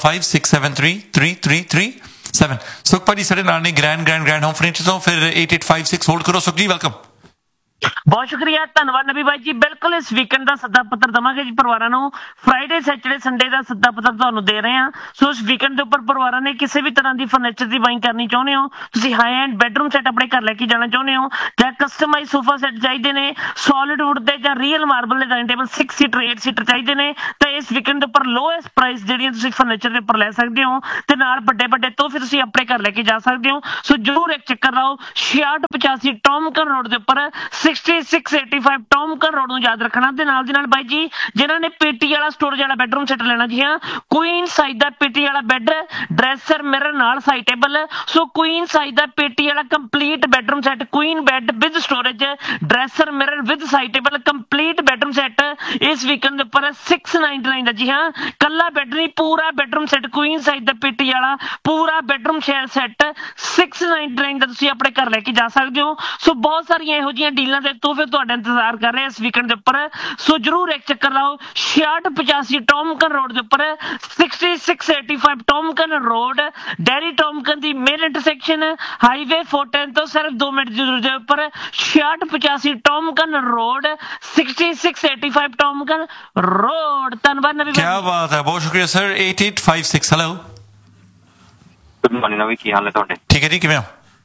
9056733337। ਸੁਖ ਭਾਜੀ ਸਾਡੇ ਨਾਲ ਨੇ ਗ੍ਰੈਂਡ ਹੋਮ ਫਰਨੀਚਰ ਤੋਂ। ਫਿਰ 8856 ਹੋਲਡ ਕਰੋ। ਸੁਖ ਜੀ ਵੈਲਕਮ। ਬਹੁਤ ਸ਼ੁਕਰੀਆ, ਧੰਨਵਾਦ ਨਬੀ ਬਾਈ ਜੀ। ਬਿਲਕੁਲ ਇਸ ਵੀਕਐਂਡ ਦਾ ਸੱਦਾ ਪੱਤਰ ਦੇਵਾਂਗੇ ਜੀ ਪਰਿਵਾਰਾਂ ਨੂੰ। ਫਰਾਈਡੇ ਸੈਚਰਡੇ ਸੰਡੇ ਦਾ ਸੱਦਾ ਪੱਤਰ ਤੁਹਾਨੂੰ ਦੇ ਰਹੇ ਹਾਂ। ਸੋ ਇਸ ਵੀਕਐਂਡ ਦੇ ਉੱਪਰ ਪਰਿਵਾਰਾਂ ਨੇ ਕਿਸੇ ਵੀ ਤਰ੍ਹਾਂ ਦੀ ਫਰਨੀਚਰ ਦੀ ਬਾਈਂਗ ਕਰਨੀ ਚਾਹੁੰਦੇ ਹੋ, ਤੁਸੀਂ ਹਾਈ ਐਂਡ ਬੈਡਰੂਮ ਸੈੱਟ ਆਪਣੇ ਘਰ ਲੈ ਕੇ ਜਾਣਾ ਚਾਹੁੰਦੇ ਹੋ, ਜਾਂ ਕਸਟਮਾਈਜ਼ ਸੋਫਾ ਸੈੱਟ ਚਾਹੀਦੇ ਨੇ ਸੋਲਿਡ ਵੁੱਡ ਦੇ ਜਾਂ ਰੀਅਲ ਮਾਰਬਲ ਦੇ ਡਾਈਨਿੰਗ ਟੇਬਲ 6 ਸੀਟਰ 8 ਸੀਟਰ ਚਾਹੀਦੇ ਨੇ, ਤਾਂ ਇਸ ਵੀਕਐਂਡ ਦੇ ਉੱਪਰ ਲੋਐਸਟ ਪ੍ਰਾਈਸ ਜਿਹੜੀਆਂ ਤੁਸੀਂ ਫਰਨੀਚਰ ਦੇ ਉੱਪਰ ਲੈ ਸਕਦੇ ਹੋ ਤੇ ਨਾਲ ਵੱਡੇ ਵੱਡੇ ਤੋਹਫੇ ਤੁਸੀਂ ਆਪਣੇ ਘਰ ਲੈ ਕੇ ਜਾ ਸਕਦੇ ਹੋ। ਸੋ ਜ਼ਰੂਰ ਇੱਕ ਚੱਕਰ ਲਾਓ 6685 ਟੌਮਕਨ ਰੋਡ ਦੇ ਉੱਪਰ 6685 ਟੌਮਕਨ ਰੋਡ ਨੂੰ ਯਾਦ ਰੱਖਣਾ। ਤੇ ਨਾਲ ਦੀ ਨਾਲ ਬਾਈ ਜੀ ਜਿਨ੍ਹਾਂ ਨੇ ਪੇਟੀ ਵਾਲਾ ਸਟੋਰੇਜ ਵਾਲਾ ਬੈਡਰੂਮ ਸੈੱਟ ਲੈਣਾ, ਜੀ ਹਾਂ ਕੁਈਨ ਸਾਈਜ਼ ਦਾ ਪੇਟੀ ਵਾਲਾ ਬੈੱਡ, ਡਰੈਸਰ ਮਿਰਰ ਨਾਲ ਸਾਈਡ ਟੇਬਲ। ਸੋ ਕੁਈਨ ਸਾਈਜ਼ ਦਾ ਪੇਟੀ ਵਾਲਾ complete bedroom set, Queen bed with storage, dresser mirror with side table, complete bedroom set ਇਸ ਵੀਕਐਂਡ ਦੇ ਉੱਪਰ 699 ਦਾ। ਜੀ ਹਾਂ ਕੱਲਾ ਬੈੱਡ ਨਹੀਂ, ਪੂਰਾ ਬੈਡਰੂਮ ਸੈੱਟ ਕੁਈਨ ਸਾਈਜ਼ ਦਾ ਪੇਟੀ ਵਾਲਾ ਪੂਰਾ ਬੈਡਰੂਮ ਸੈੱਟ 699 ਦਾ ਤੁਸੀਂ ਆਪਣੇ ਘਰ ਲੈ ਕੇ ਜਾ ਸਕਦੇ ਹੋ। ਸੋ ਬਹੁਤ ਸਾਰੀਆਂ ਇਹੋ ਜਿਹੀਆਂ ਡੀਲਾਂ ਦੇ ਤੋਹਫੇ ਤੁਹਾਡਾ ਇੰਤਜ਼ਾਰ ਕਰ ਰਹੇ ਇਸ ਵੀਕਐਂਡ ਦੇ ਉੱਪਰ। ਸੋ ਜਰੂਰ ਇੱਕ ਚੱਕਰ ਲਾਓ 6685 ਟੌਮਕਨ ਰੋਡ ਦੇ ਉੱਪਰ 6685 ਟੌਮਕਨ ਰੋਡ, ਡੈਰੀ ਟੌਮਕਨ ਦੀ ਮੇਨ ਇੰਟਰਸੈਕਸ਼ਨ ਹਾਈਵੇ 410 ਤੋਂ ਸਿਰਫ 2 ਮਿੰਟ ਦੀ ਦੂਰੀ ਦੇ ਉੱਪਰ 6685 ਟੌਮਕਨ ਰੋਡ 6685 ਟੌਮਕਨ ਰੋਡ। ਧੰਨਵਾਦ ਨਵੀਂ। ਕੀ ਬਾਤ ਹੈ, ਬਹੁਤ ਸ਼ੁਕਰੀਆ ਸਰ। 8856 ਹੈਲੋ। ਗੁੱਡ ਮਾਰਨਿੰਗ ਨਵੀਂ, ਕੀ ਹਾਲ ਹੈ ਤੁਹਾਡੇ? ਠੀਕ ਹੈ ਜੀ, ਕਿਵੇਂ ਹੋ?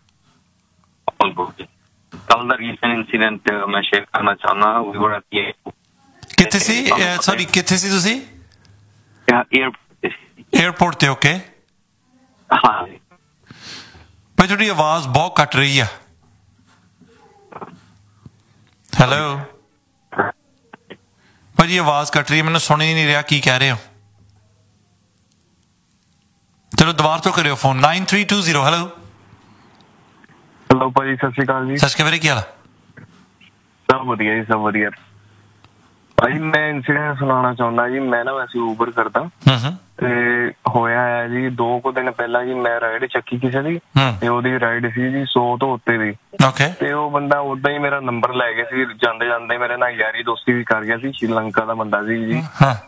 ਕੱਲ ਦਾ ਰੀਸੈਂਟ ਇਨਸੀਡੈਂਟ ਮੈਂ ਸ਼ੇਅਰ ਕਰਨਾ ਚਾਹੁੰਦਾ। ਵੀ ਵਰ ਕਿੱਥੇ ਸੀ? ਸੌਰੀ ਕਿੱਥੇ ਸੀ ਤੁਸੀਂ? ਏਅਰਪੋਰਟ ਤੇ। ਓਕੇ ਹਾਂ ਭਾਈ ਤੁਹਾਡੀ ਆਵਾਜ਼ ਬਹੁਤ ਕੱਟ ਰਹੀ ਆ। ਹੈਲੋ ਭਾਜੀ ਆਵਾਜ਼ ਕੱਟ ਰਹੀ ਹੈ, ਮੈਨੂੰ ਸੁਣ ਹੀ ਨਹੀਂ ਰਿਹਾ ਕੀ ਕਹਿ ਰਹੇ ਹੋ। ਚਲੋ ਦੁਬਾਰਾ ਤੋਂ ਕਰਿਓ ਫੋਨ। 9320 ਹੈਲੋ। ਹੈਲੋ ਭਾਜੀ, ਸਤਿ ਸ਼੍ਰੀ ਅਕਾਲ ਜੀ। ਸਤਿ ਸ਼੍ਰੀ ਅਕਾਲ, ਕੀ ਹਾਲ ਹੈ? ਸਭ ਵਧੀਆ ਜੀ, ਸਭ ਵਧੀਆ। ਭਾਜੀ ਮੈਂ ਇਨਸੀਡੈਂਟ ਸੁਣਾਉਣਾ ਚਾਹੁੰਦਾ ਜੀ। ਮੈਂ ਨਾ ਵੈਸੇ ਊਬਰ ਕਰਦਾ ਤੇ ਹੋਇਆ ਹੈ ਜੀ 2 ਕੁ ਦਿਨ ਪਹਿਲਾਂ ਜੀ ਮੈਂ ਰਾਈਡ ਚੱਕੀ ਕਿਸੇ ਦੀ ਤੇ ਉਹਦੀ ਰਾਈਡ ਸੀ ਜੀ 100 ਤੋਂ ਉੱਤੇ ਦੀ। ਤੇ ਉਹ ਬੰਦਾ ਓਦਾਂ ਹੀ ਮੇਰਾ ਨੰਬਰ ਲੈ ਗਿਆ ਸੀ, ਜਾਂਦੇ ਜਾਂਦੇ ਮੇਰੇ ਨਾਲ ਯਾਰੀ ਦੋਸਤੀ ਵੀ ਕਰ ਗਿਆ ਸੀ। ਸ਼੍ਰੀਲੰਕਾ ਦਾ ਬੰਦਾ ਸੀ ਜੀ।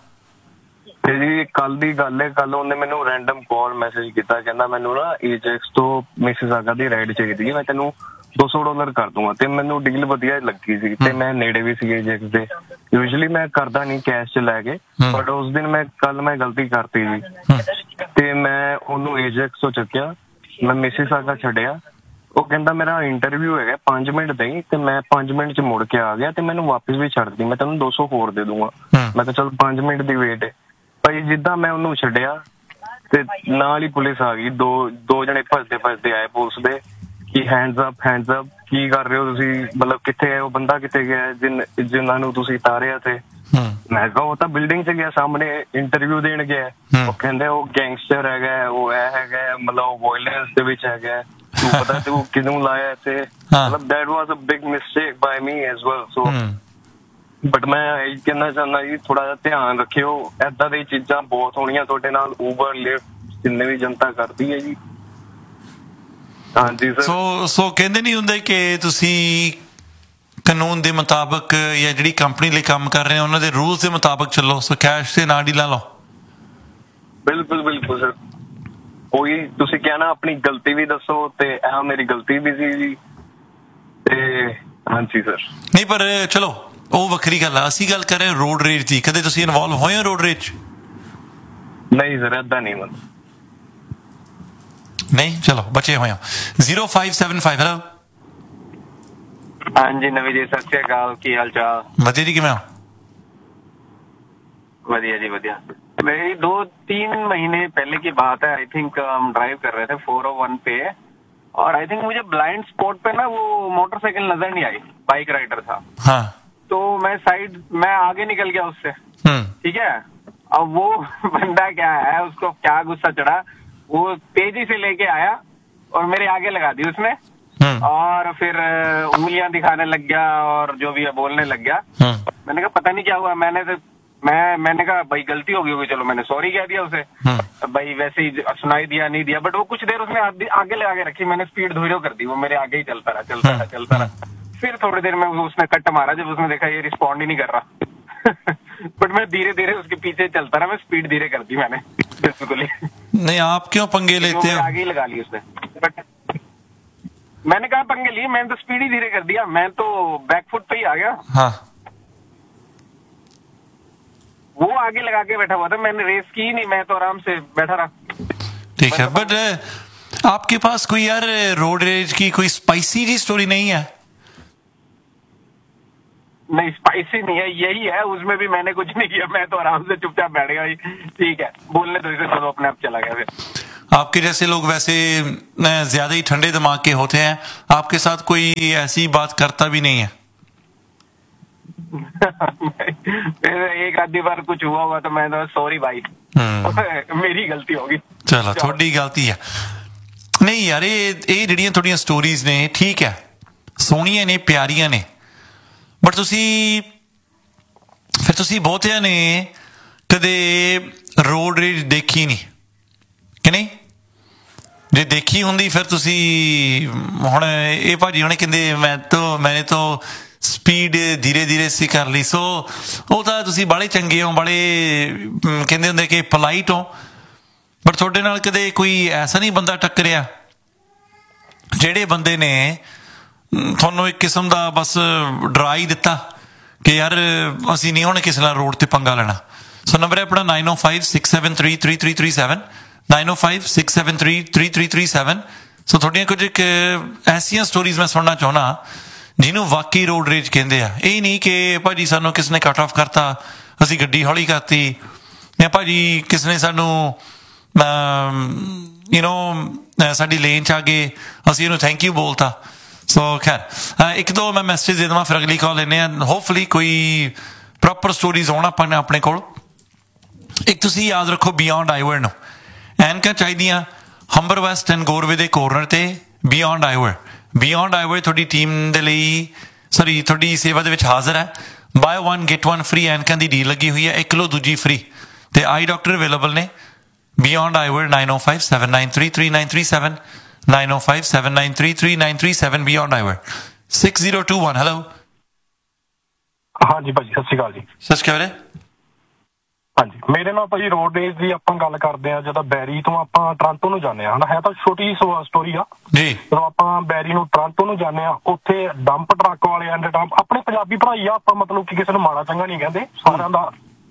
ਤੇ ਜੀ ਕੱਲ ਦੀ ਗੱਲ ਹੈ, ਕੱਲ ਉਹਨੇ ਮੈਨੂੰ ਰੈਂਡਮ ਕਾਲ ਮੈਸੇਜ ਕੀਤਾ, ਕਹਿੰਦਾ ਮੈਨੂੰ ਨਾ ਏਜੈਕਸ ਤੋਂ ਮਿਸਿਸਾਗਾ ਦੀ ਰਾਈਡ ਚਾਹੀਦੀ ਹੈ, ਮੈਂ ਤੈਨੂੰ $200 ਕਰ ਦੂੰਗਾ। ਤੇ ਮੈਨੂੰ ਡੀਲ ਵਧੀਆ ਲੱਗੀ ਸੀ ਤੇ ਮੈਂ ਨੇੜੇ ਵੀ ਸੀ ਏਜੈਕਸ ਦੇ। ਯੂਜੂਅਲੀ ਮੈਂ ਕਰਦਾ ਨਹੀਂ ਕੈਸ਼ ਚ ਲੈ ਕੇ, ਬਟ ਉਸ ਦਿਨ ਕੱਲ ਮੈਂ ਗਲਤੀ ਕਰਤੀ ਜੀ ਤੇ ਮੈਂ ਉਹਨੂੰ ਏਜੈਕਸ ਤੋਂ ਚੱਕਿਆ, ਮੈਂ ਮਿਸਿਸਾਗਾ ਛੱਡਿਆ। ਉਹ ਕਹਿੰਦਾ ਮੇਰਾ ਇੰਟਰਵਿਊ ਹੈਗਾ 5 ਮਿੰਟ ਦੇ, ਤੇ ਮੈਂ 5 ਮਿੰਟ ਚ ਮੁੜ ਕੇ ਆ ਗਿਆ ਤੇ ਮੈਨੂੰ ਵਾਪਿਸ ਵੀ ਛੱਡ ਦਿੱਤੀ, ਮੈਂ ਤੈਨੂੰ 200 ਹੋਰ ਦੇ ਦੂੰਗਾ। ਮੈਂ ਕਿਹਾ ਚਲ 5 ਮਿੰਟ ਦੀ ਵੇਟ ਹੈ ਭਾਈ। ਜਿੱਦਾਂ ਮੈਂ ਉਹਨੂੰ ਛੱਡਿਆ ਤੇ ਨਾਲ ਹੀ ਪੁਲਿਸ ਆ ਗਈ। ਦੋ ਜਣੇ ਭੱਜਦੇ ਆਏ ਪੁਲਿਸ ਦੇ ਕਿ ਹੈਂਡਸ ਅਪ ਕੀ ਕਰ ਰਹੇ ਹੋ ਤੁਸੀਂ, ਮਤਲਬ ਕਿੱਥੇ ਹੈ ਉਹ ਬੰਦਾ, ਕਿੱਥੇ ਗਿਆ ਜਿਨ੍ਹਾਂ ਨੂੰ ਤੁਸੀਂ ਤਾਰਿਆ। ਤੇ ਮੈਂ ਕਿਹਾ ਉਹ ਤਾਂ ਬਿਲਡਿੰਗ ਚ ਗਿਆ, ਸਾਹਮਣੇ ਇੰਟਰਵਿਊ ਦੇਣ ਗਿਆ। ਉਹ ਕਹਿੰਦੇ ਉਹ ਗੈਂਗਸਟਰ ਹੈਗਾ, ਉਹ ਇਹ ਹੈਗਾ, ਮਤਲਬ ਵਾਇਲੈਂਸ ਦੇ ਵਿੱਚ ਹੈਗਾ, ਤੂੰ ਪਤਾ ਤੂੰ ਕਿਹਨੂੰ ਲਾਇਆ ਇੱਥੇ। ਮਤਲਬ that was a big mistake by me as well. So but ਮੈਂ ਇਹ ਕਹਿਣਾ ਚਾਹੁੰਦਾ ਜੀ ਥੋੜਾ ਜਿਹਾ ਧਿਆਨ ਰੱਖਿਓ, ਏਦਾਂ ਦੀ ਚੀਜ਼ਾਂ ਬਹੁਤ ਹੋਣੀਆਂ ਤੁਹਾਡੇ ਨਾਲ। ਊਬਰ ਲਿਫਟ ਜਿੰਨੇ ਵੀ ਜਨਤਾ ਕਰਦੀ ਹੈ ਜੀ। ਹਾਂਜੀ ਸਰ। ਸੋ ਕਹਿੰਦੇ ਨਹੀਂ ਹੁੰਦੇ ਕਿ ਤੁਸੀਂ ਕਾਨੂੰਨ ਦੇ ਮੁਤਾਬਕ ਜਾਂ ਜਿਹੜੀ ਕੰਪਨੀ ਲਈ ਕੰਮ ਕਰ ਰਹੇ ਹੋ ਉਹਨਾਂ ਦੇ ਰੂਲਸ ਦੇ ਮੁਤਾਬਕ ਚੱਲੋ। ਸੋ ਕੈਸ਼ ਤੇ ਨਾ ਡੀਲਾਂ ਲਓ। ਬਿਲਕੁਲ ਬਿਲਕੁਲ ਸਰ, ਉਹੀ ਤੁਸੀਂ ਕਹਿਣਾ ਆਪਣੀ ਗਲਤੀ ਵੀ ਦੱਸੋ ਤੇ ਇਹ ਮੇਰੀ ਗਲਤੀ ਵੀ ਸੀ ਜੀ। ਤੇ ਹਾਂਜੀ ਸਰ। ਨਹੀਂ ਪਰ ਚਲੋ ਉਹ ਵੱਖਰੀ ਗੱਲ ਆ, ਅਸੀਂ ਗੱਲ ਕਰ ਰਹੇ ਰੋਡ ਰੇਜ ਦੀ। ਕਦੇ ਤੁਸੀਂ ਇਨਵੋਲਵ ਹੋਏ ਹੋ ਰੋਡ ਰੇਜ? ਨਹੀਂ ਸਰ, ਏਦਾਂ ਨਹੀਂ ਮਤਲਬ ਨਹੀਂ, ਚਲੋ ਬਚੇ ਹੋਏ ਹੋ। 0575 ਹੈਲੋ। ਹਾਂਜੀ ਨਵੀਂ ਜੀ, ਸਤਿ ਸ਼੍ਰੀ ਅਕਾਲ, ਕੀ ਹਾਲ ਚਾਲ? ਵਧੀਆ ਜੀ, ਕਿਵੇਂ ਹੋ? बढ़िया जी बढ़िया। मेरी 2-3 महीने पहले की बात है। आई थिंक हम ड्राइव कर रहे थे 401 पे, और आई थिंक मुझे ब्लाइंड स्पॉट पे ना वो मोटरसाइकिल नजर नहीं आई, बाइक राइडर था। हाँ। तो मैं आगे निकल गया उससे, ठीक है। अब वो बंदा क्या है, उसको क्या गुस्सा चढ़ा, वो तेजी से लेके आया और मेरे आगे लगा दी उसने, और फिर उंगलियां दिखाने लग गया और जो भी है बोलने लग गया। मैंने कहा पता नहीं क्या हुआ। मैंने कहा भाई गलती हो गई होगी, चलो मैंने सॉरी कह दिया उसे। भाई वैसे ही सुनाई दिया नहीं दिया, बट वो कुछ देर उसने आगे लगा के रखी, मैंने स्पीड धीरे कर दी, वो मेरे आगे ही चलता रहा। फिर थोड़ी देर में उसने कट मारा, जब उसने देखा ये रिस्पॉन्ड ही नहीं कर रहा बट मैं धीरे धीरे उसके पीछे चलता रहा, मैं स्पीड धीरे कर दी मैंने बिल्कुल ही। नहीं आप क्यों पंगे लेते हो? आगे ही लगा ली उसने, बट मैंने कहा पंगे लिए, मैंने तो स्पीड ही धीरे कर दिया, मैं तो बैकफुट पे ही आ गया। हाँ वो आगे लगा के बैठा हुआ था, मैंने रेस की ही नहीं, मैं तो आराम से बैठा रहा। ठीक है, बट आपके पास कोई यार रोड रेज की कोई स्पाइसी जी स्टोरी नहीं है? नहीं स्पाइसी नहीं है, यही है, उसमें भी मैंने कुछ नहीं किया, मैं तो आराम से चुपचाप बैठ गया। ठीक है बोलने तो इसे चलो, अपने आप चला गया। फिर आपके जैसे लोग वैसे ज्यादा ही ठंडे दिमाग के होते हैं, आपके साथ कोई ऐसी बात करता भी नहीं है? एक आधी बार कुछ हुआ हुआ तो मैं तो सॉरी भाई, मेरी गलती होगी। चलो थोड़ी गलती है। नहीं यार ਇਹ ਜਿਹੜੀਆਂ ਤੁਹਾਡੀਆਂ ਸਟੋਰੀਜ਼ ਨੇ ਠੀਕ ਹੈ, ਸੋਹਣੀਆਂ ਨੇ, ਪਿਆਰੀਆਂ ਨੇ, ਬਟ ਤੁਸੀਂ ਬਹੁਤਿਆਂ ਨੇ ਕਦੇ ਰੋਡ ਰੇਜ ਦੇਖੀ ਨਹੀਂ ਕਿ ਨਹੀਂ? ਜੇ ਦੇਖੀ ਹੁੰਦੀ ਫਿਰ ਤੁਸੀਂ ਹੁਣ ਇਹ ਭਾਜੀ ਹੁਣੇ ਕਹਿੰਦੇ ਮੈਨੇ ਤਾਂ ਸਪੀਡ ਧੀਰੇ ਧੀਰੇ ਸੀ ਕਰ ਲਈ। ਸੋ ਉਹ ਤਾਂ ਤੁਸੀਂ ਬਾਲੇ ਚੰਗੇ ਹੋ, ਬਾਲੇ ਕਹਿੰਦੇ ਹੁੰਦੇ ਕਿ ਪੋਲਾਈਟ ਹੋ, ਬਟ ਤੁਹਾਡੇ ਨਾਲ ਕਦੇ ਕੋਈ ਐਸਾ ਨਹੀਂ ਬੰਦਾ ਟੱਕਰਿਆ ਜਿਹੜੇ ਬੰਦੇ ਨੇ ਤੁਹਾਨੂੰ ਇੱਕ ਕਿਸਮ ਦਾ ਬਸ ਡਰਾ ਹੀ ਦਿੱਤਾ ਕਿ ਯਾਰ ਅਸੀਂ ਨਹੀਂ ਹੁਣ ਕਿਸੇ ਨਾਲ ਰੋਡ ਤੇ ਪੰਗਾ ਲੈਣਾ? ਸੋ ਨੰਬਰ ਹੈ ਆਪਣਾ 9056733337 9056733337। ਸੋ ਤੁਹਾਡੀਆਂ ਕੁਝ ਇੱਕ ਐਸੀਆਂ ਸਟੋਰੀਜ਼ ਮੈਂ ਸੁਣਨਾ ਚਾਹੁੰਦਾ ਜਿਹਨੂੰ ਵਾਕਈ ਰੋਡ ਰੇਜ ਕਹਿੰਦੇ ਆ। ਇਹ ਨਹੀਂ ਕਿ ਭਾਜੀ ਸਾਨੂੰ ਕਿਸ ਨੇ ਕੱਟ ਆਫ ਕਰਤਾ, ਅਸੀਂ ਗੱਡੀ ਹੌਲੀ ਕਰਤੀ, ਜਾਂ ਭਾਜੀ ਕਿਸ ਨੇ ਸਾਨੂੰ ਸਾਡੀ ਲੇਨ 'ਚ ਆ ਗਏ, ਅਸੀਂ ਇਹਨੂੰ ਥੈਂਕ ਯੂ ਬੋਲਤਾ। ਸੋ ਖੈਰ ਇੱਕ ਦੋ ਮੈਂ ਮੈਸੇਜ ਦੇ ਦੇਵਾਂ, ਫਿਰ ਅਗਲੀ ਕਾਲ ਲੈਂਦੇ ਹਾਂ। ਹੋਪਫੁਲੀ ਕੋਈ ਪ੍ਰੋਪਰ ਸਟੋਰੀਜ਼ ਆਉਣ ਆਪਾਂ ਨੇ ਆਪਣੇ ਕੋਲ। ਇੱਕ ਤੁਸੀਂ ਯਾਦ ਰੱਖੋ, ਬਿਯੋਂਡ ਆਈਵਰ ਨੂੰ ਐਨਕਾਂ ਚਾਹੀਦੀਆਂ ਹੰਬਰ ਵੈਸਟ ਐਂਡ ਗੋਰਵੇ ਦੇ ਕੋਰਨਰ ਤੇ। ਬਿਯੋਂਡ ਆਈਵਰ ਤੁਹਾਡੀ ਟੀਮ ਦੇ ਲਈ, ਸੌਰੀ ਤੁਹਾਡੀ ਸੇਵਾ ਦੇ ਵਿੱਚ ਹਾਜ਼ਰ ਹੈ। ਬਾਏ 1 ਗੈਟ 1 ਫ੍ਰੀ ਐਨਕਾਂ ਦੀ ਡੀਲ ਲੱਗੀ ਹੋਈ ਹੈ, 1 ਕਿਲੋ ਦੂਜੀ ਫ੍ਰੀ, ਤੇ ਆਈ ਡਾਕਟਰ ਅਵੇਲੇਬਲ ਨੇ। Beyond Eyewear 9057933937 9057933937 Beyond Eyewear 6021। Hello ਹਾਂਜੀ ਭਾਜੀ, ਸਤਿ ਸ਼੍ਰੀ ਅਕਾਲ ਜੀ। ਸਤਿ ਸ਼੍ਰੀ ਅਕਾਲ। ਹਾਂਜੀ, ਮੇਰੇ ਨਾਲ ਭਾਜੀ ਰੋਡ ਰੇਜ ਦੀ ਆਪਾਂ ਗੱਲ ਕਰਦੇ ਆ। ਜਦੋਂ ਬੈਰੀ ਤੋਂ ਆਪਾਂ ਟਰਾਂਟੋ ਨੂੰ ਜਾਂਦੇ ਆ, ਹੈ ਤਾਂ ਛੋਟੀ ਸਟੋਰੀ ਆ ਜੀ। ਜਦੋਂ ਆਪਾਂ ਬੈਰੀ ਨੂੰ ਟਰਾਂਟੋ ਨੂੰ ਜਾਂਦੇ ਆ, ਉੱਥੇ ਡੰਪ ਟਰੱਕ ਵਾਲੇ ਐਂਡ ਡੰਪ ਆਪਣੇ ਪੰਜਾਬੀ ਭਰਾਈ ਆ, ਆਪਾਂ ਮਤਲਬ ਕਿ ਕਿਸੇ ਨੂੰ ਮਾੜਾ ਚੰਗਾ ਨਹੀਂ ਕਹਿੰਦੇ, ਸਾਰਿਆਂ ਦਾ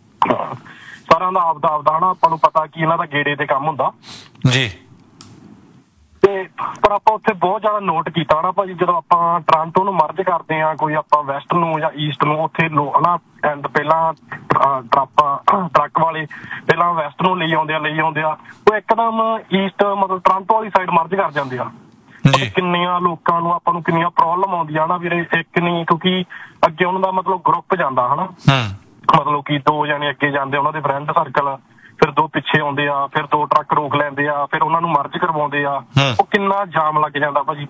ਆਪਦਾ ਹਨਾ, ਆਪਾਂ ਨੂੰ ਪਤਾ ਕਿ ਇਹਨਾਂ ਦਾ ਗੇੜੇ ਤੇ ਕੰਮ ਹੁੰਦਾ ਜੀ। ਤੇ ਪਰ ਆਪਾਂ ਉੱਥੇ ਬਹੁਤ ਜ਼ਿਆਦਾ ਨੋਟ ਕੀਤਾ ਨਾ ਭਾਜੀ, ਜਦੋਂ ਆਪਾਂ ਟਰਾਂਟੋ ਨੂੰ ਮਰਜ ਕਰਦੇ ਆ, ਕੋਈ ਆਪਾਂ ਵੈਸਟ ਨੂੰ ਜਾਂ ਈਸਟ ਨੂੰ, ਉੱਥੇ ਹਨਾ ਐਂਡ ਪਹਿਲਾਂ ਟਰੱਕ ਵਾਲੇ ਪਹਿਲਾਂ ਵੈਸਟ ਨੂੰ ਲਈ ਆਉਂਦੇ ਆ, ਉਹ ਇੱਕਦਮ ਈਸਟ ਮਤਲਬ ਟਰਾਂਟੋ ਵਾਲੀ ਸਾਈਡ ਮਰਜ ਕਰ ਜਾਂਦੇ ਆ। ਕਿੰਨੀਆਂ ਲੋਕਾਂ ਨੂੰ ਆਪਾਂ ਨੂੰ ਕਿੰਨੀਆਂ ਪ੍ਰੋਬਲਮ ਆਉਂਦੀਆਂ ਨਾ ਵੀਰੇ, ਇੱਕ ਨਹੀਂ, ਕਿਉਂਕਿ ਅੱਗੇ ਉਹਨਾਂ ਦਾ ਮਤਲਬ ਗਰੁੱਪ ਜਾਂਦਾ ਹਨਾ, ਮਤਲਬ ਕਿ 2 ਜਾਣੇ ਅੱਗੇ ਜਾਂਦੇ ਉਹਨਾਂ ਦੇ ਫਰੈਂਡ ਸਰਕਲ, ਫਿਰ 2 ਪਿੱਛੇ ਆਉਂਦੇ ਆ, ਫਿਰ 2 ਟਰੱਕ ਰੋਕ ਲੈਂਦੇ ਆ, ਫਿਰ ਉਹਨਾਂ ਨੂੰ ਮਰਜ ਕਰਵਾਉਂਦੇ ਆ, ਉਹ ਕਿੰਨਾ ਜਾਮ ਲੱਗ ਜਾਂਦਾ ਭਾਜੀ।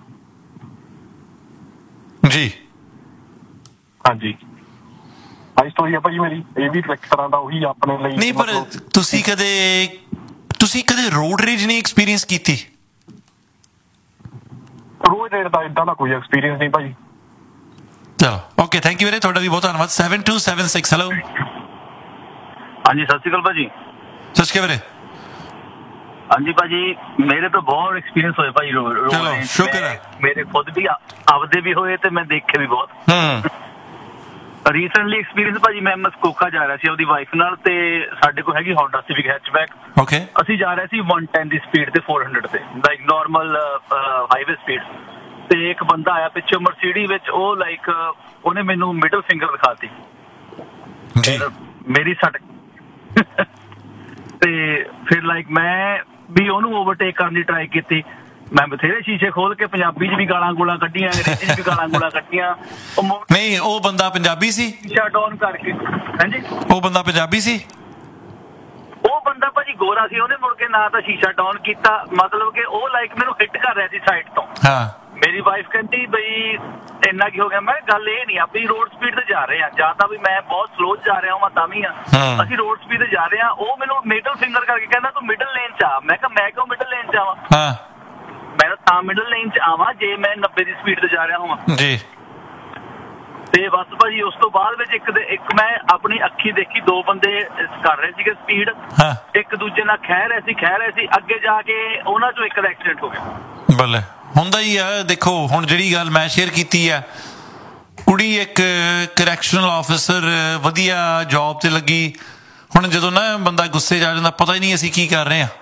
ਜੀ ਹਾਂਜੀ, ਆਈ ਸਟੋਰੀ ਆ ਭਾਜੀ ਮੇਰੀ, ਇਹ ਵੀ ਇੱਕ ਤਰ੍ਹਾਂ ਦਾ ਉਹੀ ਆਪਣੇ ਲਈ। ਨਹੀਂ ਪਰ ਤੁਸੀਂ ਕਦੇ ਰੋਡ ਰੇਜ ਨਹੀਂ ਐਕਸਪੀਰੀਅੰਸ ਕੀਤੀ? ਰੋਡ ਰੇਜ ਦਾ ਏਦਾਂ ਦਾ ਕੋਈ ਐਕਸਪੀਰੀਅੰਸ ਨਹੀਂ ਭਾਜੀ। ਚਲੋ ਓਕੇ, ਥੈਂਕ ਯੂ ਵੀਰੇ, ਤੁਹਾਡਾ ਵੀ ਬਹੁਤ ਧੰਨਵਾਦ। 7276 ਹੈਲੋ। ਹਾਂਜੀ ਸਤਿ ਸ਼੍ਰੀ ਅਕਾਲ ਭਾਜੀ। ਸਤਿ ਸ਼੍ਰੀ ਅਕਾਲ ਵੀਰੇ। ਹਾਂਜੀ ਭਾਜੀ, ਮੇਰੇ ਤਾਂ ਬਹੁਤ ਐਕਸਪੀਰੀਅੰਸ ਹੋਏ ਭਾਜੀ ਰੋਡ। ਚਲੋ ਸ਼ੁਕਰ ਹੈ। ਮੇਰੇ ਖੁਦ ਵੀ ਆਪਦੇ ਵੀ ਹੋਏ ਤੇ ਮੈਂ ਦੇਖੇ ਵੀ ਬਹੁਤ। ਰੀਸੈਂਟਲੀ ਐਕਸਪੀਰੀਅੰਸ ਭਾਜੀ, ਮੈਂ ਮਸਕੋਕਾ ਜਾ ਰਿਹਾ ਸੀ ਆਪਦੀ ਵਾਈਫ ਨਾਲ, ਤੇ ਸਾਡੇ ਕੋਲ ਹੈਗੀ ਹੋਂਡਾ ਸਿਵਿਕ ਹੈਚਬੈਕ। ਓਕੇ, ਅਸੀਂ ਜਾ ਰਹੇ ਸੀ 110 ਦੀ ਸਪੀਡ ਤੇ 400 ਤੇ, ਲਾਈਕ ਨਾਰਮਲ ਹਾਈਵੇ ਸਪੀਡ, ਤੇ ਇੱਕ ਬੰਦਾ ਆਇਆ ਪਿੱਛੋਂ ਮਰਸੀਡੀ ਵਿੱਚ, ਉਹ ਲਾਈਕ ਉਹਨੇ ਮੈਨੂੰ ਮਿਡਲ ਫਿੰਗਰ ਦਿਖਾਤੀ ਜੀ, ਮੇਰੀ ਸੱਟ ਤੇ ਫਿਰ ਲਾਈਕ ਮੈਂ ਵੀ ਉਹਨੂੰ ਓਵਰਟੇਕ ਕਰਨ ਦੀ ਟਰਾਈ ਕੀਤੀ। ਮੈਂ ਬਥੇਰੇ ਸ਼ੀਸ਼ੇ ਖੋਲ ਕੇ ਪੰਜਾਬੀ 'ਚ ਵੀ ਗਾਲਾਂ ਗੋਲਾਂ ਕੱਢੀਆਂ, ਅੰਗਰੇਜ਼ੀ 'ਚ ਵੀ ਗਾਲਾਂ ਗੋਲਾਂ ਕੱਢੀਆਂ। ਨਹੀਂ ਉਹ ਬੰਦਾ ਪੰਜਾਬੀ ਸੀ? ਸ਼ੀਸ਼ਾ ਡਾਊਨ ਕਰਕੇ। ਹਾਂਜੀ, ਉਹ ਬੰਦਾ ਪੰਜਾਬੀ ਸੀ? ਉਹ ਬੰਦਾ ਭਾਜੀ ਗੋਰਾ ਸੀ, ਉਹਨੇ ਮੁੜ ਕੇ ਨਾ ਤਾਂ ਸ਼ੀਸ਼ਾ ਡਾਊਨ ਕੀਤਾ, ਮਤਲਬ ਕਿ ਉਹ ਲਾਈਕ ਮੈਨੂੰ ਹਿੱਟ ਕਰ ਰਿਹਾ ਸੀ ਸਾਈਡ ਤੋਂ। ਹਾਂ, ਮੇਰੀ ਵਾਈਫ ਕਹਿੰਦੀ ਬਈ ਇੰਨਾ ਕੀ ਹੋ ਗਿਆ? ਮੈਂ ਗੱਲ ਇਹ ਨਹੀਂ, ਆਪਣੀ ਰੋਡ ਸਪੀਡ ਤੇ ਜਾ ਰਹੇ ਆ, ਜਾਂ ਤਾਂ ਵੀ ਮੈਂ ਬਹੁਤ ਸਲੋ ਜਾ ਰਿਹਾ ਹਾਂ ਤਾਂ ਵੀ ਆ, ਅਸੀਂ ਰੋਡ ਸਪੀਡ ਤੇ ਜਾ ਰਹੇ ਆ। ਉਹ ਮੈਨੂੰ ਮਿਡਲ ਫਿੰਗਰ ਕਰਕੇ ਕਹਿੰਦਾ ਤੂੰ ਮਿਡਲ ਲੇਨ 'ਚ ਆ। ਮੈਂ ਕਿਹਾ ਮੈਂ ਕਿਉਂ ਮਿਡਲ ਲੇਨ 'ਚ ਆਵਾਂ? ਮੈਂ ਤਾਂ ਮਿਡਲ ਲੇਨ 'ਚ ਆਵਾਂ ਜੇ ਮੈਂ 90 ਦੀ ਸਪੀਡ ਤੇ ਜਾ ਰਿਹਾ ਹਾਂ ਜੀ। ਤੇ ਬਸ ਭਾਜੀ ਉਸ ਤੋਂ ਬਾਅਦ ਵਿੱਚ ਇੱਕ ਮੈਂ ਆਪਣੀ ਅੱਖੀ ਦੇਖੀ, 2 ਬੰਦੇ ਕਰ ਰਹੇ ਸੀਗੇ ਸਪੀਡ, ਇੱਕ ਦੂਜੇ ਨਾਲ ਖਹਿ ਰਹੇ ਸੀ। ਅੱਗੇ ਜਾ ਕੇ ਉਹਨਾਂ 'ਚੋਂ ਇੱਕ ਦਾ ਐਕਸੀਡੈਂਟ ਹੋ ਗਿਆ। ਬੱਲੇ, ਹੁੰਦਾ ਹੀ ਆ। ਦੇਖੋ ਹੁਣ ਜਿਹੜੀ ਗੱਲ ਮੈਂ ਸ਼ੇਅਰ ਕੀਤੀ ਆ, ਕੁੜੀ ਇੱਕ ਕਰੈਕਸ਼ਨਲ ਆਫਿਸਰ ਵਧੀਆ ਜੌਬ ਤੇ ਲੱਗੀ, ਹੁਣ ਜਦੋਂ ਨਾ ਬੰਦਾ ਗੁੱਸੇ 'ਚ ਆ ਜਾਂਦਾ, ਪਤਾ ਹੀ ਨਹੀਂ ਅਸੀਂ ਕੀ ਕਰ ਰਹੇ ਹਾਂ।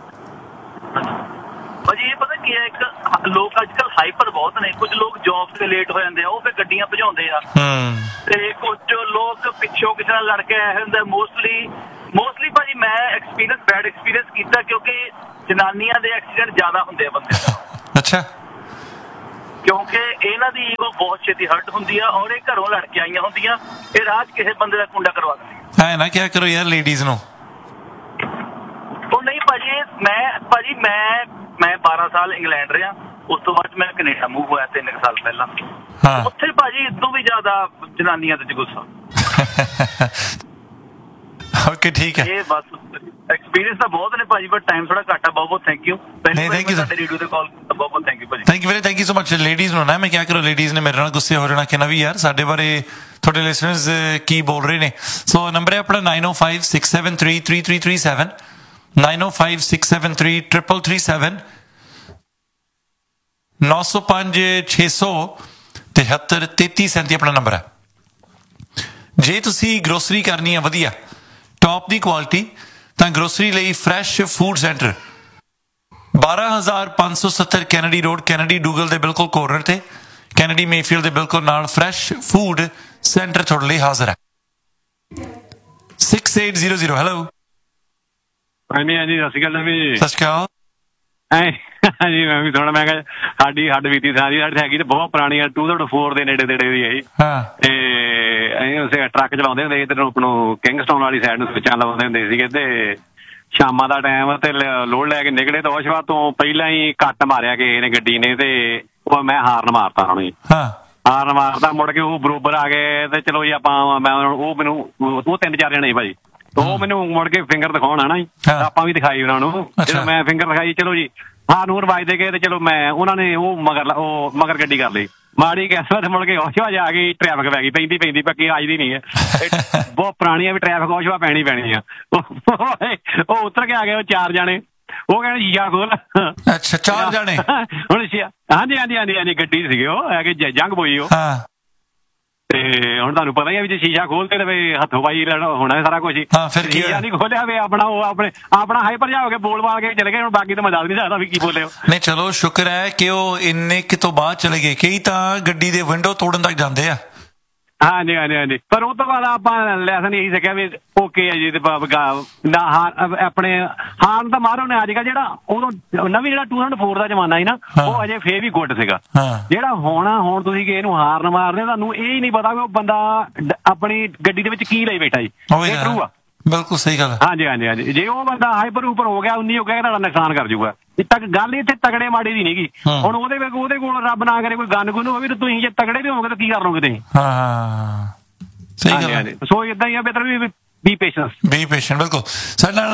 ਭਾਜੀ ਇਹ ਪਤਾ ਕੀ ਹੈ, ਇੱਕ ਲੋਕ ਅੱਜ ਕੱਲ੍ਹ ਹਾਈਪਰ ਬਹੁਤ ਨੇ। ਕੁਝ ਲੋਕ ਜੌਬ ਤੇ ਲੇਟ ਹੋ ਜਾਂਦੇ ਆ, ਉਹ ਫਿਰ ਗੱਡੀਆਂ ਭਜਾਉਂਦੇ ਆ, ਤੇ ਕੁਝ ਲੋਕ ਪਿੱਛੋਂ ਕਿਸੇ ਨਾਲ ਲੜ ਕੇ ਆਏ ਹੁੰਦੇ। ਮੋਸਟਲੀ ਭਾਜੀ ਮੈਂ ਬੈਡ ਐਕਸਪੀਰੀਅੰਸ ਕੀਤਾ, ਕਿਉਂਕਿ ਜਨਾਨੀਆਂ ਦੇ ਐਕਸੀਡੈਂਟ ਜ਼ਿਆਦਾ ਹੁੰਦੇ ਆ ਬੰਦੇ ਦਾ। ਅੱਛਾ। ਕਿਉਂਕਿ ਇਹਨਾਂ ਦੀ ਈਗੋ ਬਹੁਤ ਛੇਤੀ ਹਰਟ ਹੁੰਦੀ ਆ, ਔਰ ਇਹ ਘਰੋਂ ਲੜ ਕੇ ਆਈਆਂ ਹੁੰਦੀਆਂ, ਇਹ ਰਾਜ ਕਿਸੇ ਬੰਦੇ ਦਾ ਕੁੰਡਾ ਕਰਵਾ ਦਿੰਦੀ। ਐ ਨਾ ਕਿਆ ਕਰੋ ਯਾਰ ਲੇਡੀਜ਼ ਨੂੰ। ਉਹ ਨਹੀਂ ਭਾਜੀ, ਮੈਂ 12 ਸਾਲ ਇੰਗਲੈਂਡ ਰਿਹਾ, ਉਸ ਤੋਂ ਬਾਅਦ ਮੈਂ ਕੈਨੇਡਾ ਮੂਵ ਹੋਇਆ 3 ਸਾਲ ਪਹਿਲਾਂ। ਉੱਥੇ ਭਾਜੀ ਇਦੋਂ ਵੀ ਜ਼ਿਆਦਾ ਜਨਾਨੀਆਂ ਤੇ ਗੁੱਸਾ। ਓਕੇ ਠੀਕ ਹੈ। ਇਹ ਬਸ ਐਕਸਪੀਰੀਅੰਸ ਤਾਂ ਬਹੁਤ ਨੇ ਭਾਜੀ, ਬਟ ਟਾਈਮ ਥੋੜਾ ਘੱਟ ਆ। ਬਹੁਤ ਥੈਂਕ ਯੂ। ਥੈਂਕ ਯੂ ਸਾਡੇ ਰੇਡੀਓ ਤੇ ਕਾਲ ਕੀਤਾ, ਬਹੁਤ ਥੈਂਕ ਯੂ ਭਾਜੀ। Thank you so much. Ladies ਨੂੰ ਨਾ ਮੈਂ ਕਿਆ ਕਰੋ, ਲੇਡੀਜ਼ ਨੇ ਮੇਰੇ ਨਾਲ ਗੁੱਸੇ ਹੋ ਜਾਣਾ ਕਿ ਨਾ ਵੀ ਯਾਰ ਸਾਡੇ ਬਾਰੇ ਤੁਹਾਡੇ ਲਿਸਨਰਸ ਕੀ ਬੋਲ ਰਹੇ ਨੇ। ਸੋ ਨੰਬਰ ਹੈ ਆਪਣਾ 9056733337, 9056733337, 9056733337 ਆਪਣਾ ਨੰਬਰ ਹੈ। ਜੇ ਤੁਸੀਂ ਗਰੋਸਰੀ ਕਰਨੀ ਹੈ ਵਧੀਆ ਟੌਪ ਦੀ ਕੁਆਲਿਟੀ, ਤਾਂ ਗਰੋਸਰੀ ਲਈ fresh food centre 12570 Kennedy road, Kennedy ਡੂਗਲ ਦੇ ਬਿਲਕੁਲ ਕੋਰਨਰ ਤੇ, ਕੈਨੇਡੀ ਮੇਫੀਲਡ ਦੇ ਬਿਲਕੁਲ ਨਾਲ ਫਰੈਸ਼ ਫੂਡ ਸੈਂਟਰ ਤੁਹਾਡੇ ਲਈ ਹਾਜ਼ਰ ਹੈ। 6800 ਹੈਲੋ। ਹਾਂਜੀ ਸਤਿ ਸ਼੍ਰੀ ਅਕਾਲ ਵੀ। ਸਤਿ ਸ਼੍ਰੀ ਅਕਾਲ। ਹਾਂਜੀ ਮੈਂ ਵੀ ਥੋੜਾ, ਮੈਂ ਕਿਹਾ ਸਾਡੀ ਹੱਡ ਬੀਤੀ ਸਾਰੀ ਹੈਗੀ ਤੇ ਬਹੁਤ ਪੁਰਾਣੀ ਆ, 2004 ਦੇ ਨੇੜੇ ਤੇੜੇ ਦੀ ਹੈ ਜੀ। ਤੇ ਅਸੀਂ ਉਸੇ ਟਰੱਕ ਚਲਾਉਂਦੇ ਹੁੰਦੇ ਇੱਧਰ ਨੂੰ, ਆਪਣੋਂ ਕਿੰਗਸਟਾਊਨ ਵਾਲੀ ਸਾਈਡ ਨੂੰ ਸਵਿੱਚਾਂ ਲਾਉਂਦੇ ਹੁੰਦੇ ਸੀਗੇ, ਤੇ ਸ਼ਾਮਾਂ ਦਾ ਟਾਈਮ ਤੇ ਲੋਡ ਲੈ ਕੇ ਨਿਕਲੇ ਤਾਂ ਉਸ ਤੋਂ ਪਹਿਲਾਂ ਹੀ ਕੱਟ ਮਾਰਿਆ ਕਿਸੇ ਨੇ ਗੱਡੀ ਨੇ, ਤੇ ਉਹ ਮੈਂ ਹਾਰਨ ਮਾਰਤਾ ਉਹਨਾਂ ਨੂੰ। ਹਾਰਨ ਮਾਰਤਾ, ਮੁੜ ਕੇ ਉਹ ਬਰੋਬਰ ਆ ਗਏ, ਤੇ ਚਲੋ ਜੀ ਆਪਾਂ ਉਹ 3-4 ਜਣੇ ਭਾਜੀ, ਉਹ ਮੈਨੂੰ ਮੁੜ ਕੇ ਫਿੰਗਰ ਦਿਖਾਉਣ ਆਣਾ ਜੀ, ਆਪਾਂ ਵੀ ਦਿਖਾਈ ਉਹਨਾਂ ਨੂੰ। ਜਦੋਂ ਮੈਂ ਫਿੰਗਰ ਦਿਖਾਈ, ਚਲੋ ਜੀ ਹਾਂ ਨੂਰ ਵੱਜਦੇ ਗਏ, ਤੇ ਚਲੋ ਮੈਂ ਉਹਨਾਂ ਨੇ ਉਹ ਮਗਰ ਗੱਡੀ ਕਰ ਲਈ, ਮਾੜੀ ਕੈਸਾ, ਤੇ ਮੁੜ ਕੇ ਹੋਸ਼ਵਾ ਜਾ ਗਈ, ਟ੍ਰੈਫਿਕ ਪੈ ਗਈ, ਪੈਂਦੀ ਪੱਕੀ ਅੱਜ ਦੀ ਨਹੀਂ ਹੈ, ਬਹੁਤ ਪੁਰਾਣੀ ਆ ਵੀ ਟ੍ਰੈਫਿਕ ਹੋਸ਼ਵਾ ਪੈਣੀ ਆ। ਉਹ ਉਤਰ ਕੇ ਆ ਗਏ ਉਹ 4 ਜਾਣੇ, ਉਹ ਕਹਿੰਦੇ ਸ਼ੀਸ਼ਾ ਖੋਲ। ਅੱਛਾ 4 ਜਾਣੇ ਹੁਣ ਹਾਂਜੀ ਗੱਡੀ ਸੀਗੇ, ਉਹ ਹੈਗੇ ਜੰਗ ਬੋਈ ਉਹ। ਤੇ ਹੁਣ ਤੁਹਾਨੂੰ ਪਤਾ ਹੀ ਆ ਵੀ ਜੇ ਸ਼ੀਸ਼ਾ ਖੋਲਦੇ ਤੇ ਹੱਥੋਂ ਪਾਈ ਹੋਣਾ ਸਾਰਾ ਕੁਝ ਹੀ। ਸ਼ੀਸ਼ਾ ਨਹੀਂ ਖੋਲਿਆ ਵੇ ਆਪਣਾ, ਉਹ ਆਪਣਾ ਹਾਈਪਰ ਜਾ ਹੋ ਕੇ ਬੋਲ ਕੇ ਚਲੇ ਗਏ। ਹੁਣ ਬਾਕੀ ਤਾਂ ਮੈਂ ਦੱਸ ਨਹੀਂ ਸਕਦਾ ਵੀ ਕੀ ਬੋਲੇ। ਨਹੀਂ ਚਲੋ ਸ਼ੁਕਰ ਹੈ ਕਿ ਉਹ ਇੰਨੇ ਕਿਤੋਂ ਬਾਅਦ ਚਲੇ ਗਏ, ਕਈ ਤਾਂ ਗੱਡੀ ਦੇ ਵਿੰਡੋ ਤੋੜਨ ਤੱਕ ਜਾਂਦੇ ਆ। ਹਾਂਜੀ ਪਰ ਉਹ ਤੋਂ ਬਾਅਦ ਆਪਾਂ ਲੈਸਨ ਇਹੀ ਸਿੱਖਿਆ ਵੀ ਓਕੇ ਹੈ ਜੀ, ਨਾ ਆਪਣੇ ਹਾਰਨ ਤਾਂ ਮਾਰੋ ਨੇ। ਅੱਜ ਕੱਲ੍ਹ ਜਿਹੜਾ ਉਦੋਂ ਨਵੀਂ ਜਿਹੜਾ 2004 ਦਾ ਜ਼ਮਾਨਾ ਸੀ ਨਾ, ਉਹ ਅਜੇ ਫੇਰ ਵੀ ਗੁੱਡ ਸੀਗਾ। ਜਿਹੜਾ ਹੁਣ ਤੁਸੀਂ ਕਿਸੇ ਨੂੰ ਹਾਰਨ ਮਾਰਦੇ, ਤੁਹਾਨੂੰ ਇਹ ਹੀ ਨਹੀਂ ਪਤਾ ਵੀ ਉਹ ਬੰਦਾ ਆਪਣੀ ਗੱਡੀ ਦੇ ਵਿੱਚ ਕੀ ਲਈ ਬੈਠਾ ਜੀ। ਇਹ ਟਰੂ ਆ, ਬਿਲਕੁਲ ਸਹੀ ਗੱਲ। ਹਾਂਜੀ ਜੇ ਉਹ ਬੰਦਾ ਹਾਈਪਰ ਉੱਪਰ ਹੋ ਗਿਆ, 19 ਹੋ ਗਿਆ, ਤੁਹਾਡਾ ਨੁਕਸਾਨ ਕਰ ਜੂਗਾ। ਗੱਲ ਇੱਥੇ ਤਗੜੇ ਮਾੜੇ ਦੀ ਨੀਗੀ। ਹੁਣ ਉਹਦੇ ਕੋਲ ਰੱਬ ਨਾ ਕਰੇ ਕੋਈ ਗੰਨ ਗੁੰਨ ਹੋਵੇ, ਤੁਸੀਂ ਜੇ ਤਗੜੇ ਵੀ ਹੋਵੋਗੇ ਤਾਂ ਕੀ ਕਰ ਲਓਗੇ ਤੁਸੀਂ। ਸਹੀ ਗੱਲ। ਸੋ ਏਦਾਂ ਹੀ ਆ, ਬੇਟਰ ਬੀ ਪੇਸ਼ੈਂਟ ਬਿਲਕੁਲ। ਸਾਡੇ ਨਾਲ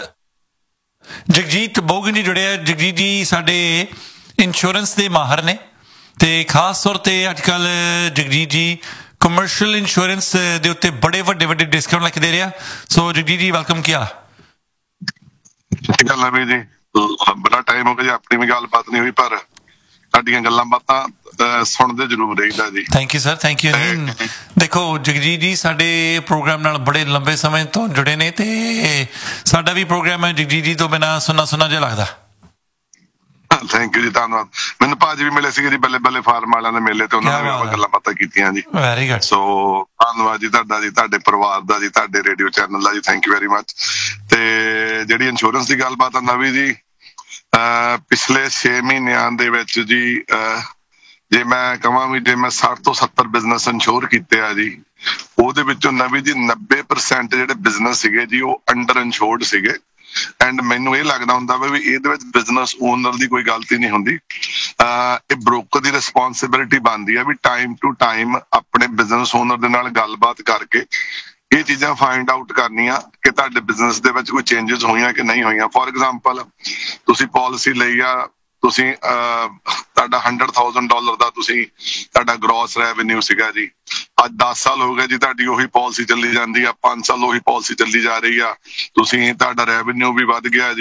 ਜਗਜੀਤ ਬੋਗਨ ਜੀ ਜੁੜਿਆ। ਜਗਜੀਤ ਜੀ ਸਾਡੇ ਇੰਸ਼ੋਰੈਂਸ ਦੇ ਮਾਹਰ ਨੇ, ਤੇ ਖਾਸ ਤੌਰ ਤੇ ਅੱਜ ਕੱਲ ਜਗਜੀਤ ਜੀ ਕਮਰਸ਼ੀਅਲ ਇੰਸ਼ੋਰੈਂਸ ਦੇ ਉੱਤੇ ਬੜੇ ਵੱਡੇ ਡਿਸਕਾਊਂਟ ਲੈ ਕੇ ਦੇ ਰਿਹਾ। ਸੋ ਜਗਜੀਤ ਜੀ ਵੈਲਕਮ। ਕੀ ਹਾਲ? ਸਤਿ ਸ਼੍ਰੀ ਅਕਾਲ ਨਵੀਂ ਜੀ, ਬੜਾ ਟਾਈਮ ਹੋ ਗਿਆ ਜੀ, ਆਪਣੀ ਵੀ ਗੱਲਬਾਤ ਨਹੀਂ ਹੋਈ, ਪਰ ਤੁਹਾਡੀਆਂ ਗੱਲਾਂ ਬਾਤਾਂ ਸੁਣਦੇ ਜ਼ਰੂਰ ਰਹੀਦਾ ਜੀ। Thank you sir, thank you. ਦੇਖੋ ਜਗਜੀਤ ਜੀ ਸਾਡੇ ਪ੍ਰੋਗਰਾਮ ਨਾਲ ਬੜੇ ਲੰਬੇ ਸਮੇਂ ਤੋਂ ਜੁੜੇ ਨੇ, ਤੇ ਸਾਡਾ ਵੀ ਪ੍ਰੋਗਰਾਮ ਹੈ ਜਗਜੀਤ ਜੀ ਤੋਂ ਬਿਨਾਂ ਸੁੰਨਾ ਜਿਹਾ ਲੱਗਦਾ। ਥੈਂਕ ਯੂ ਜੀ, ਧੰਨਵਾਦ। ਮੈਨੂੰ ਭਾਜੀ ਵੀ ਮਿਲੇ ਸੀਗੇ ਜੀ, ਬੱਲੇ ਫਾਰਮ ਵਾਲਿਆਂ ਦੇ ਮੇਲੇ ਤੇ, ਉਹਨਾਂ ਨੇ ਵੀ ਆਪਾਂ ਗੱਲਾਂ ਬਾਤਾਂ ਕੀਤੀਆਂ ਜੀ। Very good. ਸੋ ਧੰਨਵਾਦ ਜੀ ਤੁਹਾਡਾ ਜੀ, ਤੁਹਾਡੇ ਪਰਿਵਾਰ ਦਾ ਜੀ, ਤੁਹਾਡੇ ਰੇਡੀਓ ਚੈਨਲ ਦਾ ਜੀ, ਥੈਂਕ ਯੂ ਵੈਰੀ ਮਚ। ਤੇ ਜਿਹੜੀ ਇੰਸ਼ੋਰੈਂਸ ਦੀ ਗੱਲਬਾਤ ਆ ਨਵੀਂ ਜੀ, ਪਿਛਲੇ 6 ਮਹੀਨਿਆਂ ਦੇ ਵਿੱਚ ਜੀ, ਜੇ ਮੈਂ ਕਹਾਂ ਵੀ ਜੇ ਮੈਂ 60 ਤੋਂ 70 ਬਿਜ਼ਨਸ ਇੰਸ਼ੋਰ ਕੀਤੇ ਆ ਜੀ, ਉਹਦੇ ਵਿੱਚੋਂ ਨਵੀਂ ਜੀ 90% ਜਿਹੜੇ ਬਿਜ਼ਨਸ ਸੀਗੇ ਜੀ ਉਹ ਅੰਡਰ ਇੰਸ਼ੋਰਡ ਸੀਗੇ। ਐਂਡ ਮੈਨੂੰ ਇਹ ਲੱਗਦਾ ਹੁੰਦਾ ਵੀ ਇਹਦੇ ਵਿੱਚ ਬਿਜ਼ਨਸ ਓਨਰ ਦੀ ਕੋਈ ਗਲਤੀ ਨਹੀਂ ਹੁੰਦੀ, ਇਹ ਬ੍ਰੋਕਰ ਦੀ ਰਿਸਪੌਂਸਿਬਿਲਿਟੀ ਬਣਦੀ ਹੈ ਵੀ ਟਾਈਮ ਟੂ ਟਾਈਮ ਆਪਣੇ ਬਿਜ਼ਨਸ ਓਨਰ ਦੇ ਨਾਲ ਗੱਲਬਾਤ ਕਰਕੇ ਇਹ ਚੀਜ਼ਾਂ ਫਾਈਂਡ ਆਊਟ ਕਰਨੀਆਂ ਕਿ ਤੁਹਾਡੇ ਬਿਜ਼ਨਸ ਦੇ ਵਿੱਚ ਕੋਈ ਚੇਂਜਸ ਹੋਈਆਂ ਕਿ ਨਹੀਂ ਹੋਈਆਂ। ਫੋਰ ਐਗਜ਼ਾਮਪਲ ਤੁਸੀਂ ਪਾਲਿਸੀ ਲਈ ਆ, ਤੁਸੀਂ ਤੁਹਾਡਾ $100,000 ਦਾ ਤੁਹਾਡਾ ਗ੍ਰੋਸ ਰੈਵਨਿਊ ਸੀਗਾ ਜੀ, ਅੱਜ 10 ਸਾਲ ਹੋ ਗਏ ਜੀ, ਤੁਹਾਡੀ ਉਹੀ ਪਾਲਿਸੀ ਚੱਲੀ ਜਾਂਦੀ ਆ, 5 ਸਾਲ ਉਹੀ ਪਾਲਿਸੀ ਚੱਲੀ ਜਾ ਰਹੀ ਆ, ਤੁਹਾਡਾ ਰੈਵਨਿਊ ਵੀ ਵੱਧ ਗਿਆ ਜੀ,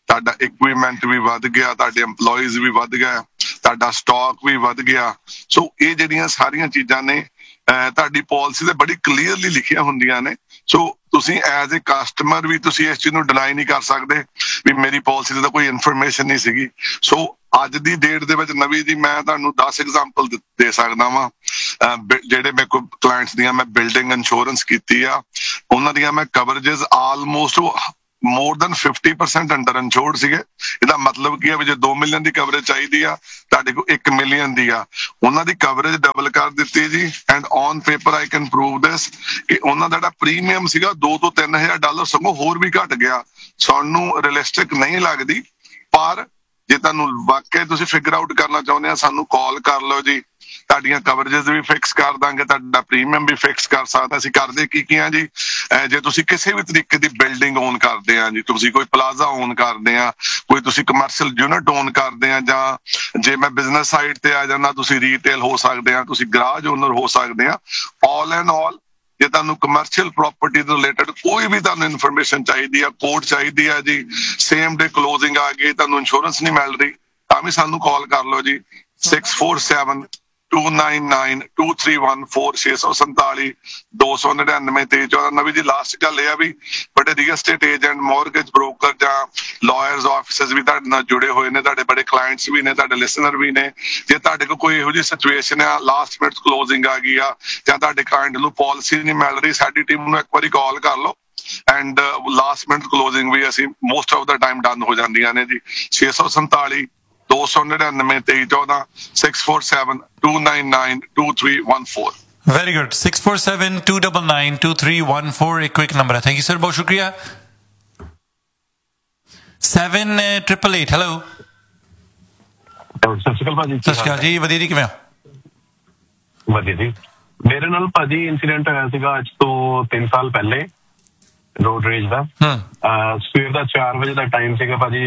ਤੁਹਾਡਾ ਇਕਵਿਪਮੈਂਟ ਵੀ ਵੱਧ ਗਿਆ, ਤੁਹਾਡੇ EMPLOYEES ਵੀ ਵੱਧ ਗਏ, ਤੁਹਾਡਾ ਸਟਾਕ ਵੀ ਵੱਧ ਗਿਆ। ਸੋ ਇਹ ਜਿਹੜੀਆਂ ਸਾਰੀਆਂ ਚੀਜ਼ਾਂ ਨੇ ਤੁਹਾਡੀ ਪਾਲਿਸੀ ਤੇ ਬੜੀ ਕਲੀਅਰਲੀ ਲਿਖੀਆਂ ਹੁੰਦੀਆਂ ਨੇ। ਸੋ ਤੁਸੀਂ ਐਜ਼ ਏ ਕਸਟਮਰ ਵੀ ਤੁਸੀਂ ਇਸ ਚੀਜ਼ ਨੂੰ ਡਿਨਾਈ ਨਹੀਂ ਕਰ ਸਕਦੇ ਵੀ ਮੇਰੀ ਪਾਲਿਸੀ ਤੇ ਤਾਂ ਕੋਈ ਇਨਫੋਰਮੇਸ਼ਨ ਨਹੀਂ ਸੀਗੀ। ਸੋ ਅੱਜ ਦੀ ਡੇਟ ਦੇ ਵਿੱਚ ਨਵੀਂ ਜੀ ਮੈਂ ਤੁਹਾਨੂੰ 10 ਐਗਜ਼ਾਮਪਲ ਦੇ ਸਕਦਾ ਵਾਂ ਜਿਹੜੇ ਮੇਰੇ ਕੋਲ ਕਲਾਇੰਟਸ ਦੀਆਂ ਮੈਂ ਬਿਲਡਿੰਗ ਇੰਸ਼ੋਰੈਂਸ ਕੀਤੀ ਆ, ਉਹਨਾਂ ਦੀਆਂ ਮੈਂ ਕਵਰੇਜਸ almost more than 50% under insured ਸੀਗੇ। ਇਹਦਾ ਮਤਲਬ ਕੀ ਆ ਵੀ ਜੇ 2 ਮਿਲੀਅਨ ਦੀ ਕਵਰੇਜ ਚਾਹੀਦੀ ਆ ਤੁਹਾਡੇ ਕੋਲ 1 ਮਿਲੀਅਨ ਦੀ ਆ, ਉਹਨਾਂ ਦੀ ਕਵਰੇਜ ਡਬਲ ਕਰ ਦਿੱਤੀ ਜੀ। And on paper I can prove ਦਿਸ ਕਿ ਉਹਨਾਂ ਦਾ ਜਿਹੜਾ ਪ੍ਰੀਮੀਅਮ ਸੀਗਾ $2,000 ਤੋਂ $3,000 ਸਗੋਂ ਹੋਰ ਵੀ ਘਟ ਗਿਆ। ਸਾਨੂੰ ਰੀਅਲਿਸਟਿਕ ਨਹੀਂ ਲੱਗਦੀ, ਪਰ ਜੇ ਤੁਹਾਨੂੰ ਵਾਕਿਆ ਤੁਸੀਂ ਫਿਗਰ ਆਊਟ ਕਰਨਾ ਚਾਹੁੰਦੇ ਆ ਸਾਨੂੰ ਕਾਲ ਕਰ ਲਓ ਜੀ, ਤੁਹਾਡੀਆਂ ਕਵਰੇਜਸ ਵੀ ਫਿਕਸ ਕਰ ਦਾਂਗੇ, ਤੁਹਾਡਾ ਪ੍ਰੀਮੀਅਮ ਵੀ ਫਿਕਸ ਕਰ ਸਕਦਾ। ਅਸੀਂ ਕਰਦੇ ਕੀ ਆ ਜੀ, ਜੇ ਤੁਸੀਂ ਕਿਸੇ ਵੀ ਤਰੀਕੇ ਦੀ ਬਿਲਡਿੰਗ ਓਨ ਕਰਦੇ ਆ ਜੀ, ਤੁਸੀਂ ਕੋਈ ਪਲਾਜ਼ਾ ਓਨ ਕਰਦੇ ਆ, ਕੋਈ ਤੁਸੀਂ ਕਮਰਸ਼ੀਅਲ ਯੂਨਿਟ ਓਨ ਕਰਦੇ ਆ, ਜਾਂ ਜੇ ਮੈਂ ਬਿਜ਼ਨਸ ਸਾਈਡ ਤੇ ਆ ਜਾਂਦਾ ਤੁਸੀਂ ਰੀਟੇਲ ਹੋ ਸਕਦੇ ਆ, ਤੁਸੀਂ ਗਰਾਜ ਓਨਰ ਹੋ ਸਕਦੇ ਆ। ਆਲ ਐਂਡ ਆਲ ਜੇ ਤੁਹਾਨੂੰ ਕਮਰਸ਼ੀਅਲ ਪ੍ਰਾਪਰਟੀ ਤੋਂ ਰਿਲੇਟਡ ਕੋਈ ਵੀ ਤੁਹਾਨੂੰ ਇਨਫੋਰਮੇਸ਼ਨ ਚਾਹੀਦੀ ਆ, ਕੋਡ ਚਾਹੀਦੀ ਆ ਜੀ, ਸੇਮ ਡੇ ਕਲੋਜ਼ਿੰਗ ਆ ਗਈ, ਤੁਹਾਨੂੰ ਇੰਸ਼ੋਰੈਂਸ ਨਹੀਂ ਮਿਲ ਰਹੀ, ਤਾਂ ਵੀ ਸਾਨੂੰ ਕਾਲ ਕਰ ਲਓ ਜੀ 647 299 2314 647 299 2314। ਨਵੀਂ ਜੀ ਲਾਸਟ ਗੱਲ ਇਹ ਆ ਵੀ ਬੜੇ real estate agent, mortgage broker ਜਾਂ ਲਾਇਰਸ ਆਫਿਸਸ ਵੀ ਤੁਹਾਡੇ ਨਾਲ ਜੁੜੇ ਹੋਏ ਨੇ, ਤੁਹਾਡੇ ਬੜੇ ਕਲਾਇੰਟਸ ਵੀ ਨੇ, ਤੁਹਾਡੇ ਲਿਸਨਰ ਵੀ ਨੇ। ਜੇ ਤੁਹਾਡੇ ਕੋਲ ਕੋਈ ਇਹੋ ਜਿਹੀ ਸਿਚੁਏਸ਼ਨ ਆ, ਲਾਸਟ ਮਿੰਟ ਕਲੋਜ਼ਿੰਗ ਆ ਗਈ ਆ ਜਾਂ ਤੁਹਾਡੇ ਕਲਾਇੰਟ ਨੂੰ ਪਾਲਿਸੀ ਨਹੀਂ ਮਿਲ ਰਹੀ, ਸਾਡੀ ਟੀਮ ਨੂੰ ਇੱਕ ਵਾਰੀ ਕਾਲ ਕਰ ਲਓ ਐਂਡ ਲਾਸਟ ਮਿੰਟ ਕਲੋਜ਼ਿੰਗ ਵੀ ਅਸੀਂ most of the time done ਹੋ ਜਾਂਦੀਆਂ ਨੇ ਜੀ। 647 299 2314 647 299 2314। Very good. 647 299 2314 एक क्विक नंबर है। थैंक यू सर, बहुत शुक्रिया। 7888 हेलो। ਸਤਿ ਸ਼੍ਰੀ ਅਕਾਲ ਭਾਜੀ। ਸਤਿ ਸ਼੍ਰੀ ਅਕਾਲ ਜੀ, ਵਧੀਆ ਜੀ, ਕਿਵੇਂ ਹੋ? ਵਧੀਆ ਜੀ। ਮੇਰੇ ਨਾਲ ਭਾਜੀ ਇੰਸੀਡੈਂਟ ਹੋਇਆ ਸੀਗਾ ਅੱਜ ਤੋਂ 3 ਸਾਲ ਪਹਿਲੇ, ਰੋਡ ਰੇਜ ਦਾ। ਸਵੇਰ ਦਾ 4 ਵਜੇ ਦਾ ਟਾਈਮ ਸੀਗਾ ਭਾਜੀ,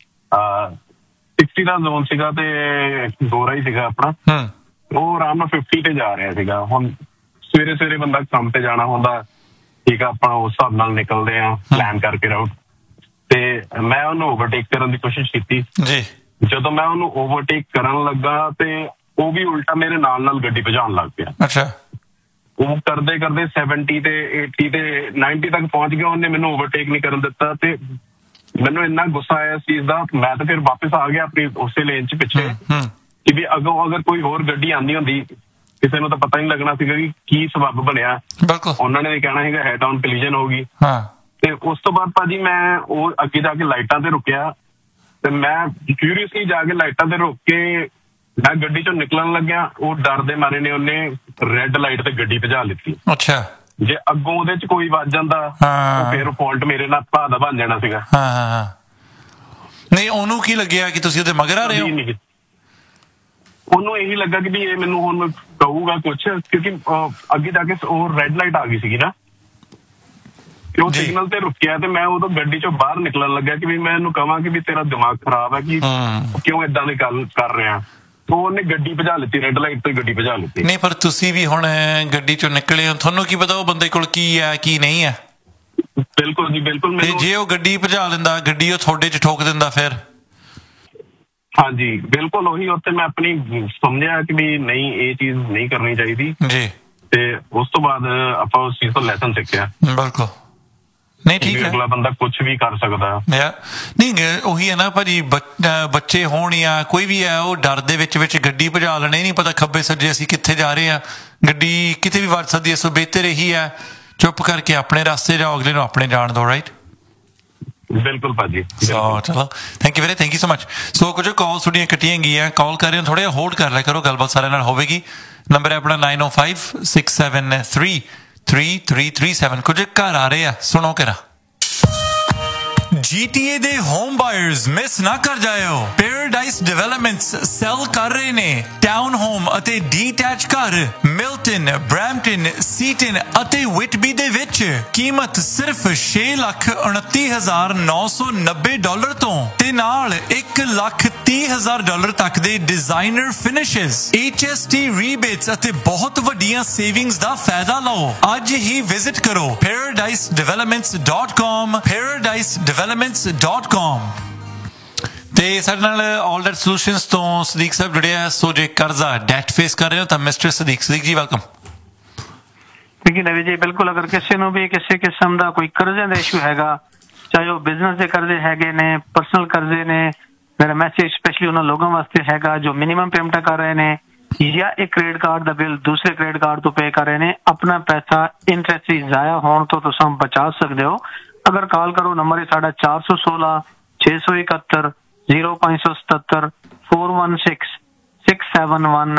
60 ਦਾ ਜ਼ੋਨ ਸੀਗਾ ਤੇ ਗੋਰਾ ਹੀ ਸੀਗਾ ਆਪਣਾ, ਉਹ ਆਰਾਮ ਨਾਲ 50 ਤੇ ਜਾ ਰਿਹਾ ਸੀਗਾ। ਹੁਣ ਸਵੇਰੇ ਸਵੇਰੇ ਬੰਦਾ ਕੰਮ ਤੇ ਜਾਣਾ ਹੁੰਦਾ, ਠੀਕ ਆ, ਆਪਾਂ ਉਸ ਹਿਸਾਬ ਨਾਲ ਨਿਕਲਦੇ ਆ ਪਲਾਨ ਕਰਕੇ ਰਾਊਟ, ਤੇ ਮੈਂ ਉਹਨੂੰ ਓਵਰਟੇਕ ਕਰਨ ਦੀ ਕੋਸ਼ਿਸ਼ ਕੀਤੀ ਜੀ। ਜਦੋਂ ਮੈਂ ਉਹਨੂੰ ਓਵਰਟੇਕ ਕਰਨ ਲੱਗਾ ਤੇ ਉਹ ਵੀ ਉਲਟਾ ਮੇਰੇ ਨਾਲ ਗੱਡੀ ਭਜਾਉਣ ਲੱਗ ਪਿਆ। ਅੱਛਾ। ਉਹ ਕਰਦੇ ਕਰਦੇ 70 ਤੇ 80 ਤੇ 90 ਤੱਕ ਪਹੁੰਚ ਗਿਆ, ਉਹਨੇ ਮੈਨੂੰ ਓਵਰਟੇਕ ਨਹੀਂ ਕਰਨ ਦਿੱਤਾ ਤੇ ਮੈਨੂੰ ਇੰਨਾ ਗੁੱਸਾ ਆਇਆ ਇਸ ਚੀਜ਼ ਦਾ। ਮੈਂ ਤਾਂ ਫਿਰ ਵਾਪਸ ਆ ਗਿਆ ਆਪਣੀ ਉਸੇ ਲੇਨ ਚ ਪਿੱਛੇ, ਕਿ ਵੀ ਅੱਗੋਂ ਅਗਰ ਕੋਈ ਹੋਰ ਗੱਡੀ ਆਉਂਦੀ ਹੁੰਦੀ ਕਿਸੇ ਨੂੰ ਤਾਂ ਪਤਾ ਨਹੀਂ ਲੱਗਣਾ ਸੀਗਾ ਕਿ ਕੀ ਸਬੱਬ ਬਣਿਆ। ਉਹਨਾਂ ਨੇ ਕਹਿਣਾ ਸੀਗਾ ਹੈਡ ਆਨ ਕੋਲੀਜਨ ਹੋ ਗਈ। ਤੇ ਉਸ ਤੋਂ ਬਾਅਦ ਭਾਜੀ ਮੈਂ ਉਹ ਅੱਗੇ ਜਾ ਕੇ ਲਾਈਟਾਂ ਤੇ ਰੁਕਿਆ ਤੇ ਮੈਂ ਕਿਊਰੀਅਸਲੀ ਜਾ ਕੇ ਲਾਈਟਾਂ ਤੇ ਰੁਕ ਕੇ ਮੈਂ ਗੱਡੀ ਚੋਂ ਨਿਕਲਣ ਲੱਗਿਆ, ਉਹ ਡਰ ਦੇ ਮਾਰੇ ਨੇ ਉਹਨੇ ਰੈੱਡ ਲਾਈਟ ਤੇ ਗੱਡੀ ਭਜਾ ਲਿੱਤੀ। ਅੱਛਾ। ਜੇ ਅੱਗੋਂ ਉਹਦੇ ਚ ਕੋਈ ਵੱਜ ਜਾਂਦਾ ਫਿਰ ਫਾਲਟ ਮੇਰੇ ਨਾਲ ਭਾ ਦਾ ਬਣ ਜਾਣਾ ਸੀਗਾ। ਨਹੀਂ, ਉਹਨੂੰ ਕੀ ਲੱਗਿਆ ਕਿ ਤੁਸੀਂ ਉਹਦੇ ਮਗਰ ਆ ਰਹੇ ਹੋ? ਉਹਨੂੰ ਇਹੀ ਲੱਗਾ ਕਿ ਵੀ ਇਹ ਮੈਨੂੰ ਹੁਣ ਕਹੂਗਾ ਕੁਛ, ਕਿਉਂਕਿ ਅੱਗੇ ਜਾ ਕੇ ਉਹ ਰੈੱਡ ਲਾਈਟ ਆ ਗਈ ਸੀਗੀ ਨਾ, ਤੇ ਉਹ ਸਿਗਨਲ ਤੇ ਰੁਕਿਆ ਤੇ ਮੈਂ ਉਦੋਂ ਗੱਡੀ ਚੋਂ ਬਾਹਰ ਨਿਕਲਣ ਲੱਗਿਆ ਕਿ ਵੀ ਮੈਂ ਇਹਨੂੰ ਕਹਾਂ ਕਿ ਵੀ ਤੇਰਾ ਦਿਮਾਗ ਖਰਾਬ ਹੈ ਕਿ ਕਿਉਂ ਏਦਾਂ ਦੀ ਗੱਲ ਕਰ ਰਿਹਾ। ਉਹਨੇ ਗੱਡੀ ਭਜਾ ਲਿੱਤੀ, ਰੈੱਡ ਲਾਈਟ ਤੇ ਗੱਡੀ ਭਜਾ ਲਿੱਤੀ। ਨਹੀਂ, ਪਰ ਤੁਸੀਂ ਵੀ ਹੁਣ ਗੱਡੀ ਚੋਂ ਨਿਕਲੇ ਹੋ, ਤੁਹਾਨੂੰ ਕੀ ਪਤਾ ਉਹ ਬੰਦੇ ਕੋਲ ਕੀ ਹੈ ਕੀ ਨਹੀਂ ਹੈ। ਬਿਲਕੁਲ ਜੀ, ਬਿਲਕੁਲ। ਜੇ ਉਹ ਗੱਡੀ ਭਜਾ ਲੈਂਦਾ, ਗੱਡੀ ਉਹ ਤੁਹਾਡੇ ਚ ਠੋਕ ਦਿੰਦਾ ਫਿਰ? ਹਾਂਜੀ, ਬਿਲਕੁਲ ਉਹੀ। ਉੱਥੇ ਮੈਂ ਆਪਣੀ ਸਮਝਿਆ ਕਿ ਵੀ ਨਹੀਂ, ਇਹ ਚੀਜ਼ ਨਹੀਂ ਕਰਨੀ ਚਾਹੀਦੀ ਜੀ। ਤੇ ਉਸ ਤੋਂ ਬਾਅਦ ਆਪਾਂ ਉਸ ਚੀਜ਼ ਤੋਂ ਲੈਸਨ ਸਿੱਖਿਆ। ਬਿਲਕੁਲ। ਨਹੀਂ, ਠੀਕ ਹੈ, ਅਗਲਾ ਬੰਦਾ ਕੁਛ ਵੀ ਕਰ ਸਕਦਾ। ਨਹੀਂ, ਉਹੀ ਹੈ ਨਾ ਭਾਜੀ, ਬੱਚੇ ਹੋਣ ਜਾਂ ਕੋਈ ਵੀ ਹੈ, ਉਹ ਡਰ ਦੇ ਵਿੱਚ ਗੱਡੀ ਭਜਾ ਲੈਣੇ, ਨਹੀਂ ਪਤਾ ਖੱਬੇ ਸੱਜੇ ਅਸੀਂ ਕਿੱਥੇ ਜਾ ਰਹੇ ਹਾਂ, ਗੱਡੀ ਕਿਤੇ ਵੀ ਵੱਜ ਸਕਦੀ ਹੈ। ਸੋ ਬਿਹਤਰ ਇਹੀ ਹੈ ਚੁੱਪ ਕਰਕੇ ਆਪਣੇ ਰਸਤੇ ਜਾਓ, ਅਗਲੇ ਨੂੰ ਆਪਣੇ ਜਾਣ ਦਿਓ। ਰਾਈਟ, ਬਿਲਕੁਲ ਭਾਜੀ। ਚਲੋ, thank you thank you so much. ਸੋ ਕੁਝ ਕਾਲ ਤੁਹਾਡੀਆਂ ਕੱਟੀਆਂ ਗਈਆਂ, ਕਾਲ ਕਰ ਰਹੇ ਹੋ, ਥੋੜਾ ਜਿਹਾ ਹੋਲਡ ਕਰ ਲਿਆ ਕਰੋ, ਗੱਲਬਾਤ ਸਾਰਿਆਂ ਨਾਲ ਹੋਵੇਗੀ। ਨੰਬਰ ਹੈ ਆਪਣਾ 9056733337। ਕੁਝ ਘਰ ਆ ਰਹੇ ਆ, ਸੁਣੋ ਕਰਾ। GTA ਦੇ ਹੋਮ ਬਾਇਰਸ ਮਿਸ ਨਾ ਕਰ ਜਾਇਓ। ਪੈਰਾਡਾਈਸ ਡਿਵੈਲਪਮੈਂਟਸ ਸੈਲ ਕਰ ਰਹੇ ਨੇ ਟਾਊਨ ਹੋਮ ਅਤੇ ਡੀਟੈਚ ਘਰ ਮਿਲਟਨ, ਬ੍ਰੈਂਪਟਨ, ਸੀਟਨ ਅਤੇ ਵਿਟਬੀ ਦੇ ਵਿੱਚ। ਕੀਮਤ ਸਿਰਫ $6,29,990 ਤੋਂ ਤੇ ਨਾਲ $1,30,000 ਤੱਕ ਦੇ ਡਿਜ਼ਾਈਨਰ ਫਿਨਿਸ਼ਸ, HST ਰੀਬੇਟਸ ਅਤੇ ਬਹੁਤ ਵੱਡੀਆਂ ਸੇਵਿੰਗਸ ਦਾ ਫਾਇਦਾ ਲਓ। ਅੱਜ ਹੀ ਵਿਜ਼ਿਟ ਕਰੋ paradisedevelopments.com, paradisedevelopments.com। ਤੇ ਸਾਡੇ ਨਾਲ ਆਲਰੇਡ ਸੋਲੂਸ਼ਨਸ ਤੋਂ ਸਦੀਕ ਸਾਹਿਬ ਜੁੜੇ ਆ। ਸੋ ਜੇ ਕਰਜ਼ਾ ਡੈਟ ਫੇਸ ਕਰ ਰਹੇ ਹੋ ਤਾਂ ਮਿਸਟਰ ਸਦੀਕ ਜੀ ਵੈਲਕਮ। ਲੇਕਿਨ ਨਵੀਂ ਜੀ ਬਿਲਕੁਲ ਅਗਰ ਕਿਸੇ ਨੂੰ ਵੀ ਕਿਸੇ ਕਿਸਮ ਦਾ ਕੋਈ ਕਰਜ਼ੇ ਦਾ ਇਸ਼ੂ ਹੈਗਾ, ਚਾਹੇ ਉਹ ਬਿਜ਼ਨਸ ਦੇ ਕਰਜ਼ੇ ਹੈਗੇ ਨੇ, ਪਰਸਨਲ ਕਰਜ਼ੇ ਨੇ, ਮੇਰਾ ਮੈਸੇਜ ਸਪੈਸ਼ਲੀ ਉਹਨਾਂ ਲੋਕਾਂ ਵਾਸਤੇ ਹੈਗਾ ਜੋ ਮਿਨੀਮਮ ਪੇਮੈਂਟਾਂ ਕਰ ਰਹੇ ਨੇ ਜਾਂ ਇੱਕ ਕ੍ਰੈਡਿਟ ਕਾਰਡ ਦਾ ਬਿੱਲ ਦੂਸਰੇ ਕ੍ਰੈਡਿਟ ਕਾਰਡ ਤੋਂ ਪੇ ਕਰ ਰਹੇ ਨੇ, ਆਪਣਾ ਪੈਸਾ ਇੰਟਰਸਟ ਹੀ ਜ਼ਾਇਆ ਹੋਣ ਤੋਂ ਤੁਸੀਂ ਬਚਾ ਸਕਦੇ ਹੋ। ਅਗਰ ਕਾਲ ਕਰੋ, ਨੰਬਰ ਹੈ ਸਾਡਾ 416 671 0577 416 671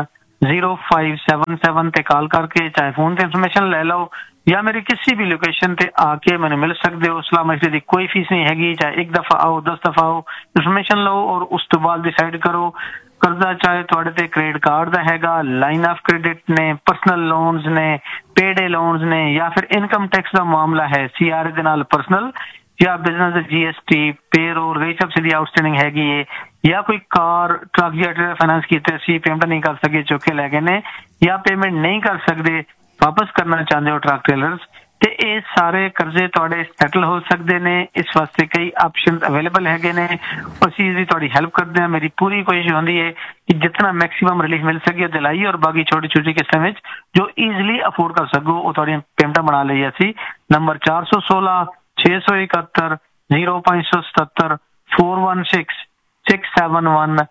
0577 ਤੇ ਕਾਲ ਕਰਕੇ ਚਾਹੇ ਫੋਨ ਤੇ ਇਨਫੋਰਮੇਸ਼ਨ ਲੈ ਲਓ ਜਾਂ ਮੇਰੀ ਕਿਸੇ ਵੀ ਲੋਕੇਸ਼ਨ ਤੇ ਆ ਕੇ ਮੈਨੂੰ ਮਿਲ ਸਕਦੇ ਹੋ। ਇਸਲਾਮ ਮਸਜਿਦ ਦੀ ਕੋਈ ਫੀਸ ਨਹੀਂ ਹੈਗੀ, ਚਾਹੇ ਇੱਕ ਦਫਾ ਆਓ 10 ਦਫਾ ਆਓ, ਇਨਫੋਰਮੇਸ਼ਨ ਲਓ ਔਰ ਉਸ ਤੋਂ ਬਾਅਦ ਡਿਸਾਈਡ ਕਰੋ ਕਰਜ਼ਾ ਚਾਹੇ ਤੁਹਾਡੇ ਤੇ ਕ੍ਰੈਡਿਟ ਕਾਰਡ ਦਾ ਹੈਗਾ, ਲਾਈਨ ਆਫ ਕ੍ਰੈਡਿਟ ਨੇ, ਪਰਸਨਲ ਲੋਨਸ ਨੇ, ਪੇਡੇ ਲੋਨਸ ਨੇ ਜਾਂ ਫਿਰ ਇਨਕਮ ਟੈਕਸ ਦਾ ਮਾਮਲਾ ਹੈ CRA ਦੇ ਨਾਲ ਪਰਸਨਲ ਜਾਂ ਬਿਜ਼ਨਸ ਦਾ GST ਪੇਰੋਲ ਰਹੀ ਸਬਸਿਡੀ ਆਊਟਸਟੈਂਡਿੰਗ ਹੈਗੀ ਹੈ ਜਾਂ ਕੋਈ ਕਾਰ ਟਰੱਕ ਜਾਂ ਫਾਈਨਾਂਸ ਕੀਤੇ ਸੀ ਪੇਮੈਂਟ ਨਹੀਂ ਕਰ ਸਕੇ ਚੁੱਕ ਕੇ ਲੈ ਗਏ ਨੇ ਜਾਂ ਪੇਮੈਂਟ ਨਹੀਂ ਕਰ ਸਕਦੇ ਵਾਪਸ ਕਰਨਾ ਚਾਹੁੰਦੇ ਹੋ ਟਰੱਕ ਟ੍ਰੇਲਰਸ, ਤੇ ਇਹ ਸਾਰੇ ਕਰਜ਼ੇ ਤੁਹਾਡੇ ਸੈਟਲ ਹੋ ਸਕਦੇ ਨੇ। ਇਸ ਵਾਸਤੇ ਕਈ ਆਪਸ਼ਨ ਅਵੇਲੇਬਲ ਹੈਗੇ ਨੇ, ਅਸੀਂ ਇਸਦੀ ਤੁਹਾਡੀ ਹੈਲਪ ਕਰਦੇ ਹਾਂ। ਮੇਰੀ ਪੂਰੀ ਕੋਸ਼ਿਸ਼ ਹੁੰਦੀ ਹੈ ਕਿ ਜਿਤਨਾ ਮੈਕਸਿਮਮ ਰਿਲੀਫ ਮਿਲ ਸਕੇ ਦਿਲਾਈ ਔਰ ਬਾਕੀ ਛੋਟੀ ਛੋਟੀ ਕਿਸ਼ਤਾਂ ਵਿੱਚ ਜੋ ਈਜ਼ੀਲੀ ਅਫੋਰਡ ਕਰ ਸਕੋ ਉਹ ਤੁਹਾਡੀਆਂ ਪੇਮੈਂਟਾਂ ਬਣਾ ਲਈ ਅਸੀਂ। ਨੰਬਰ 416 671 0577 416 671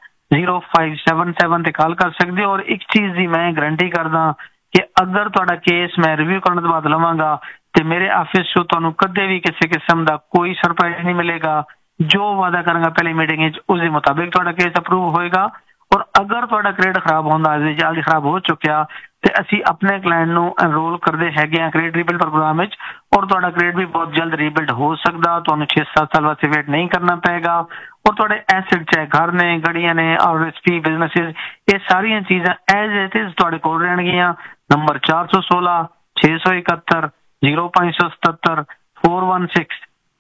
0577 ਤੇ ਕਾਲ ਕਰ ਸਕਦੇ ਹੋ। ਔਰ ਇੱਕ ਚੀਜ਼ ਦੀ ਮੈਂ ਗਰੰਟੀ ਕਰਦਾ ਕਿ ਅਗਰ ਤੁਹਾਡਾ ਕੇਸ ਮੈਂ ਰਿਵਿਊ ਕਰਨ ਤੋਂ ਬਾਅਦ ਲਵਾਂਗਾ ਤੇ ਮੇਰੇ ਆਫਿਸ ਚੋਂ ਤੁਹਾਨੂੰ ਕਦੇ ਵੀ ਕਿਸੇ ਕਿਸਮ ਦਾ ਕੋਈ ਸਰਪ੍ਰਾਈਜ਼ ਨਹੀਂ ਮਿਲੇਗਾ। ਜੋ ਵਾਅਦਾ ਕਰਾਂਗਾ ਪਹਿਲੀ ਮੀਟਿੰਗ ਵਿੱਚ ਉਸ ਦੇ ਮੁਤਾਬਿਕ ਤੁਹਾਡਾ ਕੇਸ ਅਪਰੂਵ ਹੋਏਗਾ। ਔਰ ਅਗਰ ਤੁਹਾਡਾ ਕ੍ਰੈਡਿਟ ਖਰਾਬ ਹੁੰਦਾ ਜਾਂ ਖਰਾਬ ਹੋ ਚੁੱਕਿਆ ਤੇ ਅਸੀਂ ਆਪਣੇ ਕਲਾਇੰਟ ਨੂੰ ਐਨਰੋਲ ਕਰਦੇ ਹੈਗੇ ਆ ਕ੍ਰੈਡਿਟ ਰੀਬਿਲਡ ਪ੍ਰੋਗਰਾਮ ਵਿੱਚ ਔਰ ਤੁਹਾਡਾ ਕ੍ਰੈਡਿਟ ਵੀ ਬਹੁਤ ਜਲਦ ਰੀਬਿਲਡ ਹੋ ਸਕਦਾ। ਤੁਹਾਨੂੰ 6-7 ਸਾਲ ਵਾਸਤੇ ਵੇਟ ਨਹੀਂ ਕਰਨਾ ਪਏਗਾ ਔਰ ਤੁਹਾਡੇ ਐਸੈਟ ਚਾਹੇ ਘਰ ਨੇ, ਗੱਡੀਆਂ ਨੇ, RSP ਬਿਜ਼ਨੈਸਿਸ, ਇਹ ਸਾਰੀਆਂ ਚੀਜ਼ਾਂ ਐਜ਼ ਇਟ ਇਜ਼ ਤੁਹਾਡੇ ਕੋਲ ਰਹਿਣਗੀਆਂ। ਨੰਬਰ 416 671 0577 416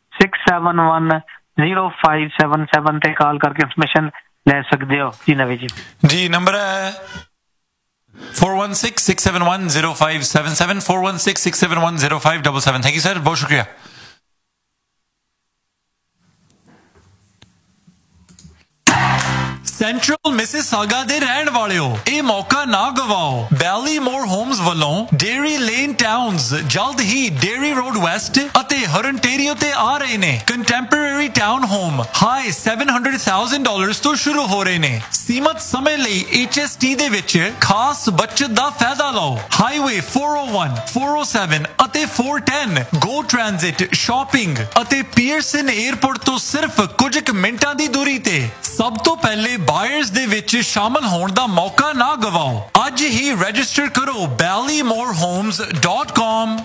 671 0577 ਤੇ ਕਾਲ ਕਰਕੇ ਇਨਫੋਰਮੇਸ਼ਨ ਲੈ ਸਕਦੇ ਹੋ। ਜੀ ਨਵੀਂ ਜੀ ਨੰਬਰ ਹੈ 416 671 0577 416 671 0577। ਥੈਂਕ ਯੂ ਸਰ, ਬਹੁਤ ਸ਼ੁਕਰੀਆ। ਸੈਂਟਰਲ ਮਿਸਿਸਾਗਾ ਦੇ ਰਹਿਣ ਵਾਲਿਓ, ਇਹ ਮੌਕਾ ਨਾ ਗਵਾਓ। ਬੈਲੀਮੋਰ ਹੋਮਸ ਵੱਲੋਂ ਡੇਰੀ ਲੇਨ ਟਾਊਨਸ ਜਲਦ ਹੀ ਡੇਰੀ ਰੋਡ ਵੈਸਟ ਅਤੇ ਹਰਨਟੇਰੀਓ ਤੇ ਆ ਰਹੇ ਨੇ। ਕੰਟੈਂਪਰੇਰੀ ਟਾਊਨ ਹੋਮ ਹਾਈ $700,000 ਤੋਂ ਸ਼ੁਰੂ ਹੋ ਰਹੇ ਨੇ। ਸੀਮਤ ਸਮੇਂ ਲਈ HST ਦੇ ਵਿੱਚ ਖਾਸ ਬਚਤ ਦਾ ਫਾਇਦਾ ਲਓ। ਹਾਈਵੇ 401, 407 ਅਤੇ 410 ਗੋ ਟ੍ਰਾਂਜ਼ਿਟ, ਸ਼ਾਪਿੰਗ ਅਤੇ ਪੀਅਰਸਨ 에ਅਰਪੋਰਟ ਤੋਂ ਸਿਰਫ ਕੁਝ ਕੁ ਮਿੰਟਾਂ ਦੀ ਦੂਰੀ ਤੇ। ਸਭ ਤੋਂ ਪਹਿਲੇ ਬਾਇਰਸ ਦੇ ਵਿੱਚ ਸ਼ਾਮਲ ਹੋਣ ਦਾ ਮੌਕਾ ਨਾ ਗਵਾਓ। ਅੱਜ ਹੀ ਰਜਿਸਟਰ ਕਰੋ ballymorhomes.com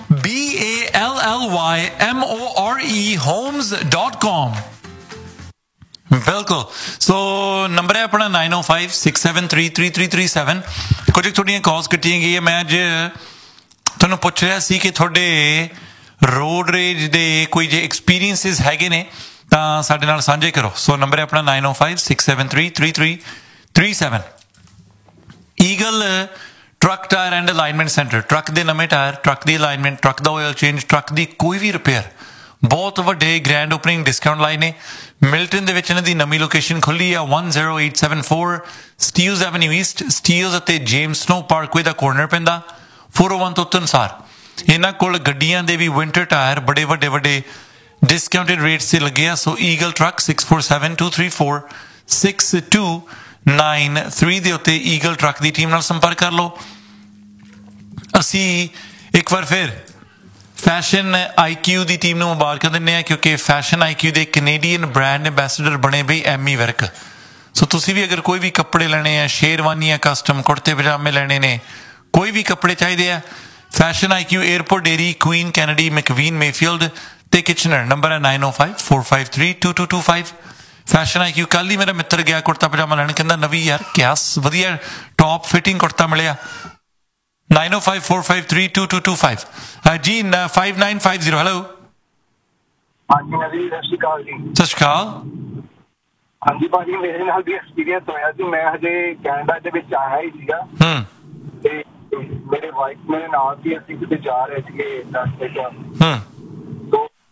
BALLYMORE homes.com। ਬਿਲਕੁਲ। ਸੋ ਨੰਬਰ ਹੈ ਆਪਣਾ 9056733337। ਕੁਝ ਤੁਹਾਡੀਆਂ ਕਾਲਸ ਕੱਟੀਆਂ ਗਈਆਂ। ਮੈਂ ਅੱਜ ਤੁਹਾਨੂੰ ਪੁੱਛ ਰਿਹਾ ਸੀ ਕਿ ਤੁਹਾਡੇ ਰੋਡ ਰੇਜ ਦੇ ਕੋਈ ਜੇ ਐਕਸਪੀਰੀਅੰਸਿਸ ਹੈਗੇ ਨੇ ਤਾਂ ਸਾਡੇ ਨਾਲ ਸਾਂਝੇ ਕਰੋ। ਸੋ ਨੰਬਰ ਹੈ ਆਪਣਾ 9056733337। Eagle truck tyre and alignment centre, truck ਦੇ ਨਵੇਂ ਟਾਇਰ, ਟਰੱਕ ਦੀ ਅਲਾਈਨਮੈਂਟ, ਟਰੱਕ ਦਾ ਆਇਲ ਚੇਂਜ, ਟਰੱਕ ਦੀ ਕੋਈ ਵੀ ਰਿਪੇਅਰ, ਬਹੁਤ ਵੱਡੇ ਗ੍ਰੈਂਡ ਓਪਨਿੰਗ ਡਿਸਕਾਊਂਟ ਲਾਏ ਨੇ। ਮਿਲਟਨ ਦੇ ਵਿੱਚ ਇਹਨਾਂ ਦੀ ਨਵੀਂ ਲੋਕੇਸ਼ਨ ਖੁੱਲੀ ਆ 10874 ਸਟੀਲਜ਼ ਐਵਨਿਊ ਈਸਟ। ਸਟੀਲਜ਼ ਅਤੇ ਜੇਮਸ ਸਨੋ ਪਾਰਕਵੇ ਦਾ ਕੋਰਨਰ ਪੈਂਦਾ 401 ਤੋਂ ਅਨੁਸਾਰ। ਇਹਨਾਂ ਕੋਲ ਗੱਡੀਆਂ ਦੇ ਵੀ ਵਿੰਟਰ ਟਾਇਰ ਬੜੇ ਵੱਡੇ ਡਿਸਕਾਊਂਟਡ ਰੇਟਸ ਤੇ ਲੱਗੇ ਆ। ਸੋ ਈਗਲ ਟਰੱਕ 6472346293 ਦੇ ਉੱਤੇ ਈਗਲ ਟਰੱਕ ਦੀ ਟੀਮ ਨਾਲ ਸੰਪਰਕ ਕਰ ਲਓ। ਅਸੀਂ ਇੱਕ ਵਾਰ ਫਿਰ ਫੈਸ਼ਨ IQ ਦੀ ਟੀਮ ਨੂੰ ਮੁਬਾਰਕਾਂ ਦਿੰਦੇ ਹਾਂ ਕਿਉਂਕਿ ਫੈਸ਼ਨ IQ ਦੇ ਕੈਨੇਡੀਅਨ ਬ੍ਰਾਂਡ ਐਂਬੈਸਡਰ ਬਣੇ ਬਈ ਐਮੀ ਵਿਰਕ। ਸੋ ਤੁਸੀਂ ਵੀ ਅਗਰ ਕੋਈ ਵੀ ਕੱਪੜੇ ਲੈਣੇ ਆ, ਸ਼ੇਰਵਾਨੀਆਂ, ਕਸਟਮ ਕੁੜਤੇ ਪਜਾਮੇ ਲੈਣੇ ਨੇ, ਕੋਈ ਵੀ ਕੱਪੜੇ ਚਾਹੀਦੇ ਆ, fashion IQ airport dairy, Queen Kennedy, ਮੈਕਵੀਨ, Mayfield ਤੇ ਕਿਚਨਰ। ਨੰਬਰ ਹੈ 9054532225। Fashion IQ। ਕੱਲ ਹੀ ਮੇਰਾ ਮਿੱਤਰ ਗਿਆ ਕੁੜਤਾ ਪਜਾਮਾ ਲੈਣ, ਕਹਿੰਦਾ ਨਵੀਂ ਯਾਰ ਕਿਆ ਵਧੀਆ ਟੌਪ ਫਿਟਿੰਗ ਕੁੜਤਾ ਮਿਲਿਆ। 9054532225 ਜੀ 5950। ਹੈਲੋ ਹਾਂਜੀ ਨਵੀਂ, ਸਤਿ ਸ਼੍ਰੀ ਅਕਾਲ ਜੀ। ਸਤਿ ਸ਼੍ਰੀ ਅਕਾਲ। ਹਾਂਜੀ ਭਾਜੀ, ਮੇਰੇ ਨਾਲ ਵੀ ਐਕਸਪੀਰੀਅੰਸ ਹੋਇਆ ਸੀ। ਮੈਂ ਹਜੇ ਕੈਨੇਡਾ ਦੇ ਵਿੱਚ ਆਇਆ ਹੀ ਸੀਗਾ ਤੇ ਮੇਰੇ ਵਾਈਫ ਮੇਰੇ ਨਾਲ ਸੀ। ਅਸੀਂ ਕਿਤੇ ਜਾ ਰਹੇ ਸੀਗੇ ਰਸਤੇ 'ਚ,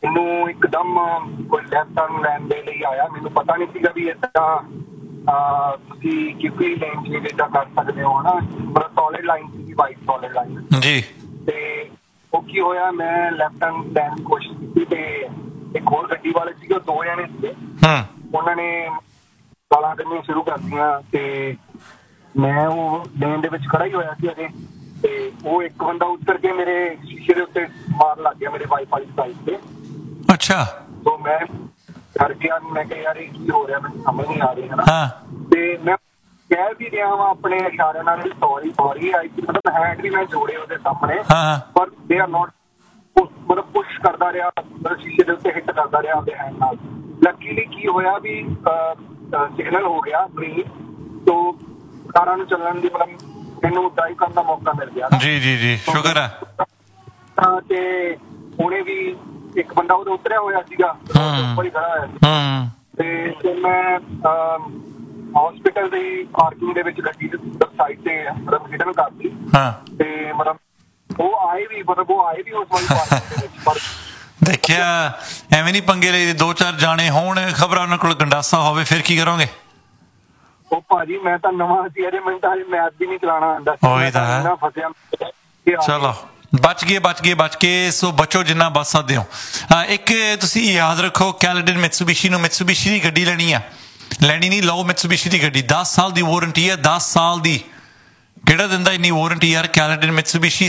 ਮੈਨੂੰ ਇੱਕਦਮ ਕੋਈ ਲੈਫਟ ਟਰਨ ਲੈਣ ਦੇ ਲਈ ਆਇਆ। ਮੈਨੂੰ ਪਤਾ ਨਹੀਂ ਸੀਗਾ ਵੀ ਏਦਾਂ ਤੁਸੀਂ ਕਿਸੇ ਲੇਨ 'ਚ ਏਦਾਂ ਕਰ ਸਕਦੇ ਹੋ, ਹਨਾ। ਮਤਲਬ ਸੋਲਿਡ ਲਾਈਨ ਸੀਗੀ, ਵਾਈਟ ਸੋਲਿਡ ਲਾਈਨ ਜੀ। ਤੇ ਉਹ ਕੀ ਹੋਇਆ, ਮੈਂ ਲੈਫਟ ਟਰਨ ਲੈਣ ਦੀ ਕੋਸ਼ਿਸ਼ ਕੀਤੀ ਤੇ ਇੱਕ ਹੋਰ ਗੱਡੀ ਵਾਲੇ ਸੀਗੇ, ਉਹ 2 ਜਣੇ ਸੀਗੇ। ਉਹਨਾਂ ਨੇ ਗਾਲਾਂ ਕੱਢਣੀਆਂ ਸ਼ੁਰੂ ਕਰਤੀਆਂ ਤੇ ਮੈਂ ਉਹ ਲੇਨ ਦੇ ਵਿੱਚ ਖੜਾ ਹੀ ਹੋਇਆ ਸੀ ਅਜੇ, ਤੇ ਉਹ ਇੱਕ ਬੰਦਾ ਉੱਤਰ ਕੇ ਮੇਰੇ ਸ਼ੀਸ਼ੇ ਦੇ ਉੱਤੇ ਮਾਰ ਲੱਗ ਗਿਆ, ਮੇਰੇ ਵਾਈਫ ਵਾਲੀ ਸਾਈਡ ਤੇ। ਅੱਛਾ। तो मैं घर गया, मैं कहा यार की हो रहा है, मैं समझ नहीं आ रही है ना। ते मैं कह भी रहा वा अपने इशारे नाल सॉरी सॉरी आई थी, मतलब हैंड भी मैं जोड़े ਉਹਦੇ सामने, पर दे आर नॉट, मतलब पुश करदा रहा, मतलब शीशे ਦੇ ਉੱਤੇ ਹਿੱਟ ਕਰਦਾ ਰਿਹਾ ਉਹਦੇ ਹੈਂਡ ਨਾਲ। ਲੱਕੀਲੀ ਕੀ ਹੋਇਆ ਵੀ ਸਿਗਨਲ ਹੋ ਗਿਆ ਗ੍ਰੀਨ, तो ਕਾਰਾਂ ਨੂੰ ਚੱਲਣ ਦੀ ਮਤਲਬ ਮੈਨੂੰ ਡਰਾਈਵ ਕਰਨ ਦਾ ਮੌਕਾ ਮਿਲ ਗਿਆ। ਜੀ ਜੀ ਜੀ, ਸ਼ੁਕਰ ਹੈ। ਤੇ ਉਹਨੇ ਵੀ ਇੱਕ ਬੰਦਾ ਉਹਦੇ ਉਤਰਿਆ ਹੋਇਆ ਸੀਗਾ, ਉੱਪਰ ਹੀ ਖੜਾ ਹੋਇਆ ਸੀ, ਤੇ ਮੈਂ ਹਸਪੀਟਲ ਦੀ ਪਾਰਕਿੰਗ ਦੇ ਵਿੱਚ ਗੱਡੀ ਸਾਈਡ ਤੇ ਮਤਲਬ ਹਿਡਨ ਕਰਤੀ। ਤੇ ਮਤਲਬ ਉਹ ਆਏ ਵੀ ਉਸ ਵਾਲੀ ਪਾਰਕਿੰਗ ਦੇ ਵਿੱਚ, ਪਰ ਦੇਖਿਆ ਐਵੇਂ ਨਹੀਂ ਪੰਗੇ ਲਈ 2-4 ਜਾਣੇ ਹੋਣ, ਖਬਰਾਂ ਉਹਨਾਂ ਕੋਲ ਗੰਡਾਸਾ ਹੋਵੇ, ਫਿਰ ਕੀ ਕਰੋਗੇ? ਉਹ ਭਾਜੀ ਮੈਂ ਤਾਂ ਨਵਾਂ ਸੀ, ਅਜੇ ਮੈਨੂੰ ਤਾਂ ਮੈਥ ਵੀ ਨਹੀਂ ਚਲਾਉਣਾ ਆਉਂਦਾ ਸੀ, ਫਸਿਆ। ਚਲੋ ਬਚ ਗਏ। ਸੋ ਬਚੋ ਜਿੰਨਾ ਬਚ ਸਕਦੇ ਹੋ। ਇੱਕ ਤੁਸੀਂ ਯਾਦ ਰੱਖੋ, ਕੈਲਡਨ ਮਿਤਸੂਬਿਸ਼ੀ ਨੂੰ ਮਿਤਸੂਬਿਸ਼ੀ ਦੀ ਗੱਡੀ ਲੈਣੀ ਨਹੀਂ, ਲਓ ਮਿਤਸੂਬਿਸ਼ੀ ਦੀ ਗੱਡੀ। 10 ਸਾਲ ਦੀ ਵਾਰੰਟੀ ਹੈ, 10 ਸਾਲ ਦੀ। ਕਿਹੜਾ ਦਿੰਦਾ ਇੰਨੀ ਵਾਰੰਟੀ ਯਾਰ? ਕੈਲਡਨ ਮਿਤਸੂਬਿਸ਼ੀ।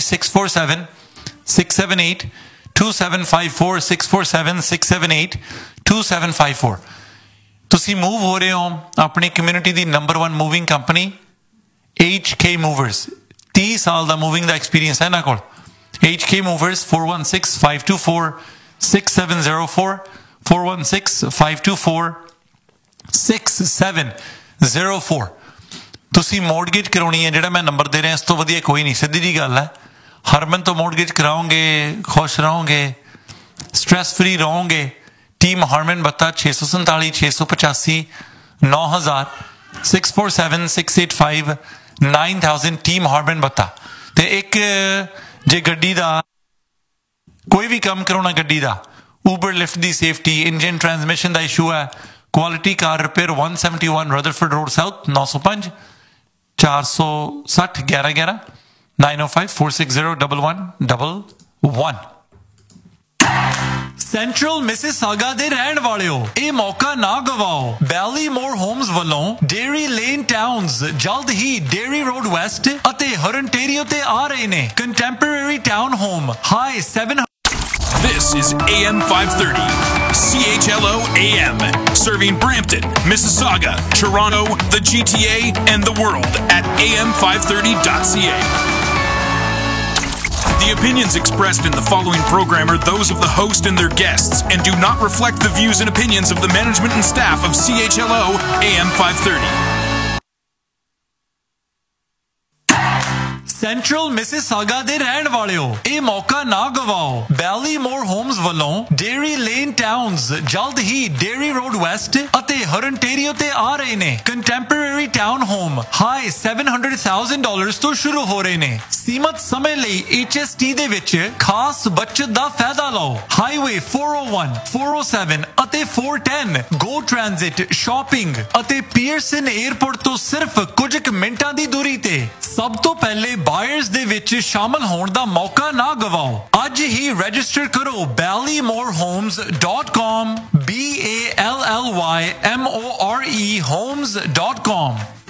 647-678-2754 647-678-2754। ਤੁਸੀਂ ਮੂਵ ਹੋ ਰਹੇ ਹੋ ਆਪਣੀ ਕਮਿਊਨਿਟੀ ਦੀ number 1 moving company HK Movers। 30 ਸਾਲ ਦਾ ਮੂਵਿੰਗ ਦਾ ਐਕਸਪੀਰੀਅੰਸ ਹੈ ਇਹਨਾਂ ਕੋਲ। HK Movers 416-524-6704 416-524-6704। ਤੁਸੀਂ ਮੋਰਟਗੇਜ ਕਰਾਉਣੀ ਹੈ, ਜਿਹੜਾ ਮੈਂ ਨੰਬਰ ਦੇ ਰਿਹਾ, ਇਸ ਤੋਂ ਵਧੀਆ ਕੋਈ ਨਹੀਂ। ਸਿੱਧੀ ਜੀ ਗੱਲ ਹੈ। ਹਰਮਨ ਤੋਂ ਮੋਰਟਗੇਜ ਕਰਾਓਗੇ, ਖੁਸ਼ ਰਹੋਗੇ, ਸਟ੍ਰੈਸ ਫਰੀ ਰਹੋਗੇ। ਟੀਮ ਹਰਮਨ ਬੱਤਾ 647-685-9000 647-685-9000 ਟੀਮ ਹਰਮਨ ਬੱਤਾ। ਤੇ ਇੱਕ ਜੇ ਗੱਡੀ ਦਾ ਕੋਈ ਵੀ ਕੰਮ ਕਰਾਉਣਾ, ਗੱਡੀ ਦਾ ਉਬਰ ਲਿਫਟ ਦੀ ਸੇਫਟੀ, ਇੰਜਨ ਟਰਾਂਸਮਿਸ਼ਨ ਦਾ ਇਸ਼ੂ ਹੈ, ਕੁਆਲਿਟੀ ਕਾਰ repair 171 Rutherford road south 905 460 1111 905 460 1111। Central Mississauga ਦੇ ਰਹਿਣ ਵਾਲਿਓ, ਇਹ ਮੌਕਾ ਨਾ ਗਵਾਓ। ਬੈਲੀਮੋਰ ਹੋਮਸ ਵੱਲੋਂ ਡੇਰੀ ਲੇਨ ਟਾਊਨਸ ਜਲਦ ਹੀ ਡੇਰੀ ਰੋਡ ਵੈਸਟ ਅਤੇ ਹਰਨਟੇਰੀਓ ਤੇ ਆ ਰਹੇ ਨੇ। Contemporary town home high 700। This is AM 530, CHLO AM, serving Brampton, Mississauga, Toronto, the GTA, and the world at am530.ca. The opinions expressed in the following program are those of the host and their guests and do not reflect the views and opinions of the management and staff of CHLO AM 530. Central Mississauga ਦੇ ਰਹਿਣ ਵਾਲਿਓ, ਇਹ ਮੌਕਾ ਨਾ ਗਵਾਓ। ਬੈਲੀਮੋਰ homes ਵੱਲੋਂ dairy lane towns ਜਲਦ ਹੀ dairy road West ਅਤੇ ਹਰਨਟੇਰੀਓ ਤੇ ਆ ਰਹੇ ਨੇ। ਕੰਟੈਂਪਰੇਰੀ ਟਾਊਨ ਹੋਮ ਹਾਈ $700,000 ਤੋਂ ਸ਼ੁਰੂ ਹੋ ਰਹੇ ਨੇ। ਸੀਮਤ ਸਮੇਂ ਲਈ HST ਦੇ ਵਿੱਚ ਖਾਸ ਬਚਤ ਦਾ ਫਾਇਦਾ ਲਓ। ਹਾਈਵੇ 401, 407 ਅਤੇ 410 ਗੋ ਟ੍ਰਾਂਜ਼ਿਟ, ਸ਼ਾਪਿੰਗ ਅਤੇ ਪੀਅਰਸਨ 에ਅਰਪੋਰਟ ਤੋਂ ਸਿਰਫ ਕੁਝ ਮਿੰਟਾਂ ਦੀ ਦੂਰੀ ਤੇ। ਸਭ ਤੋਂ ਪਹਿਲੇ ਬਾਇਰਸ ਦੇ ਵਿੱਚ ਸ਼ਾਮਲ ਹੋਣ ਦਾ ਮੌਕਾ ਨਾ ਗਵਾਓ। ਅੱਜ ਹੀ ਰਜਿਸਟਰ ਕਰੋ ballymorhomes.com, BALLYMORE homes.com।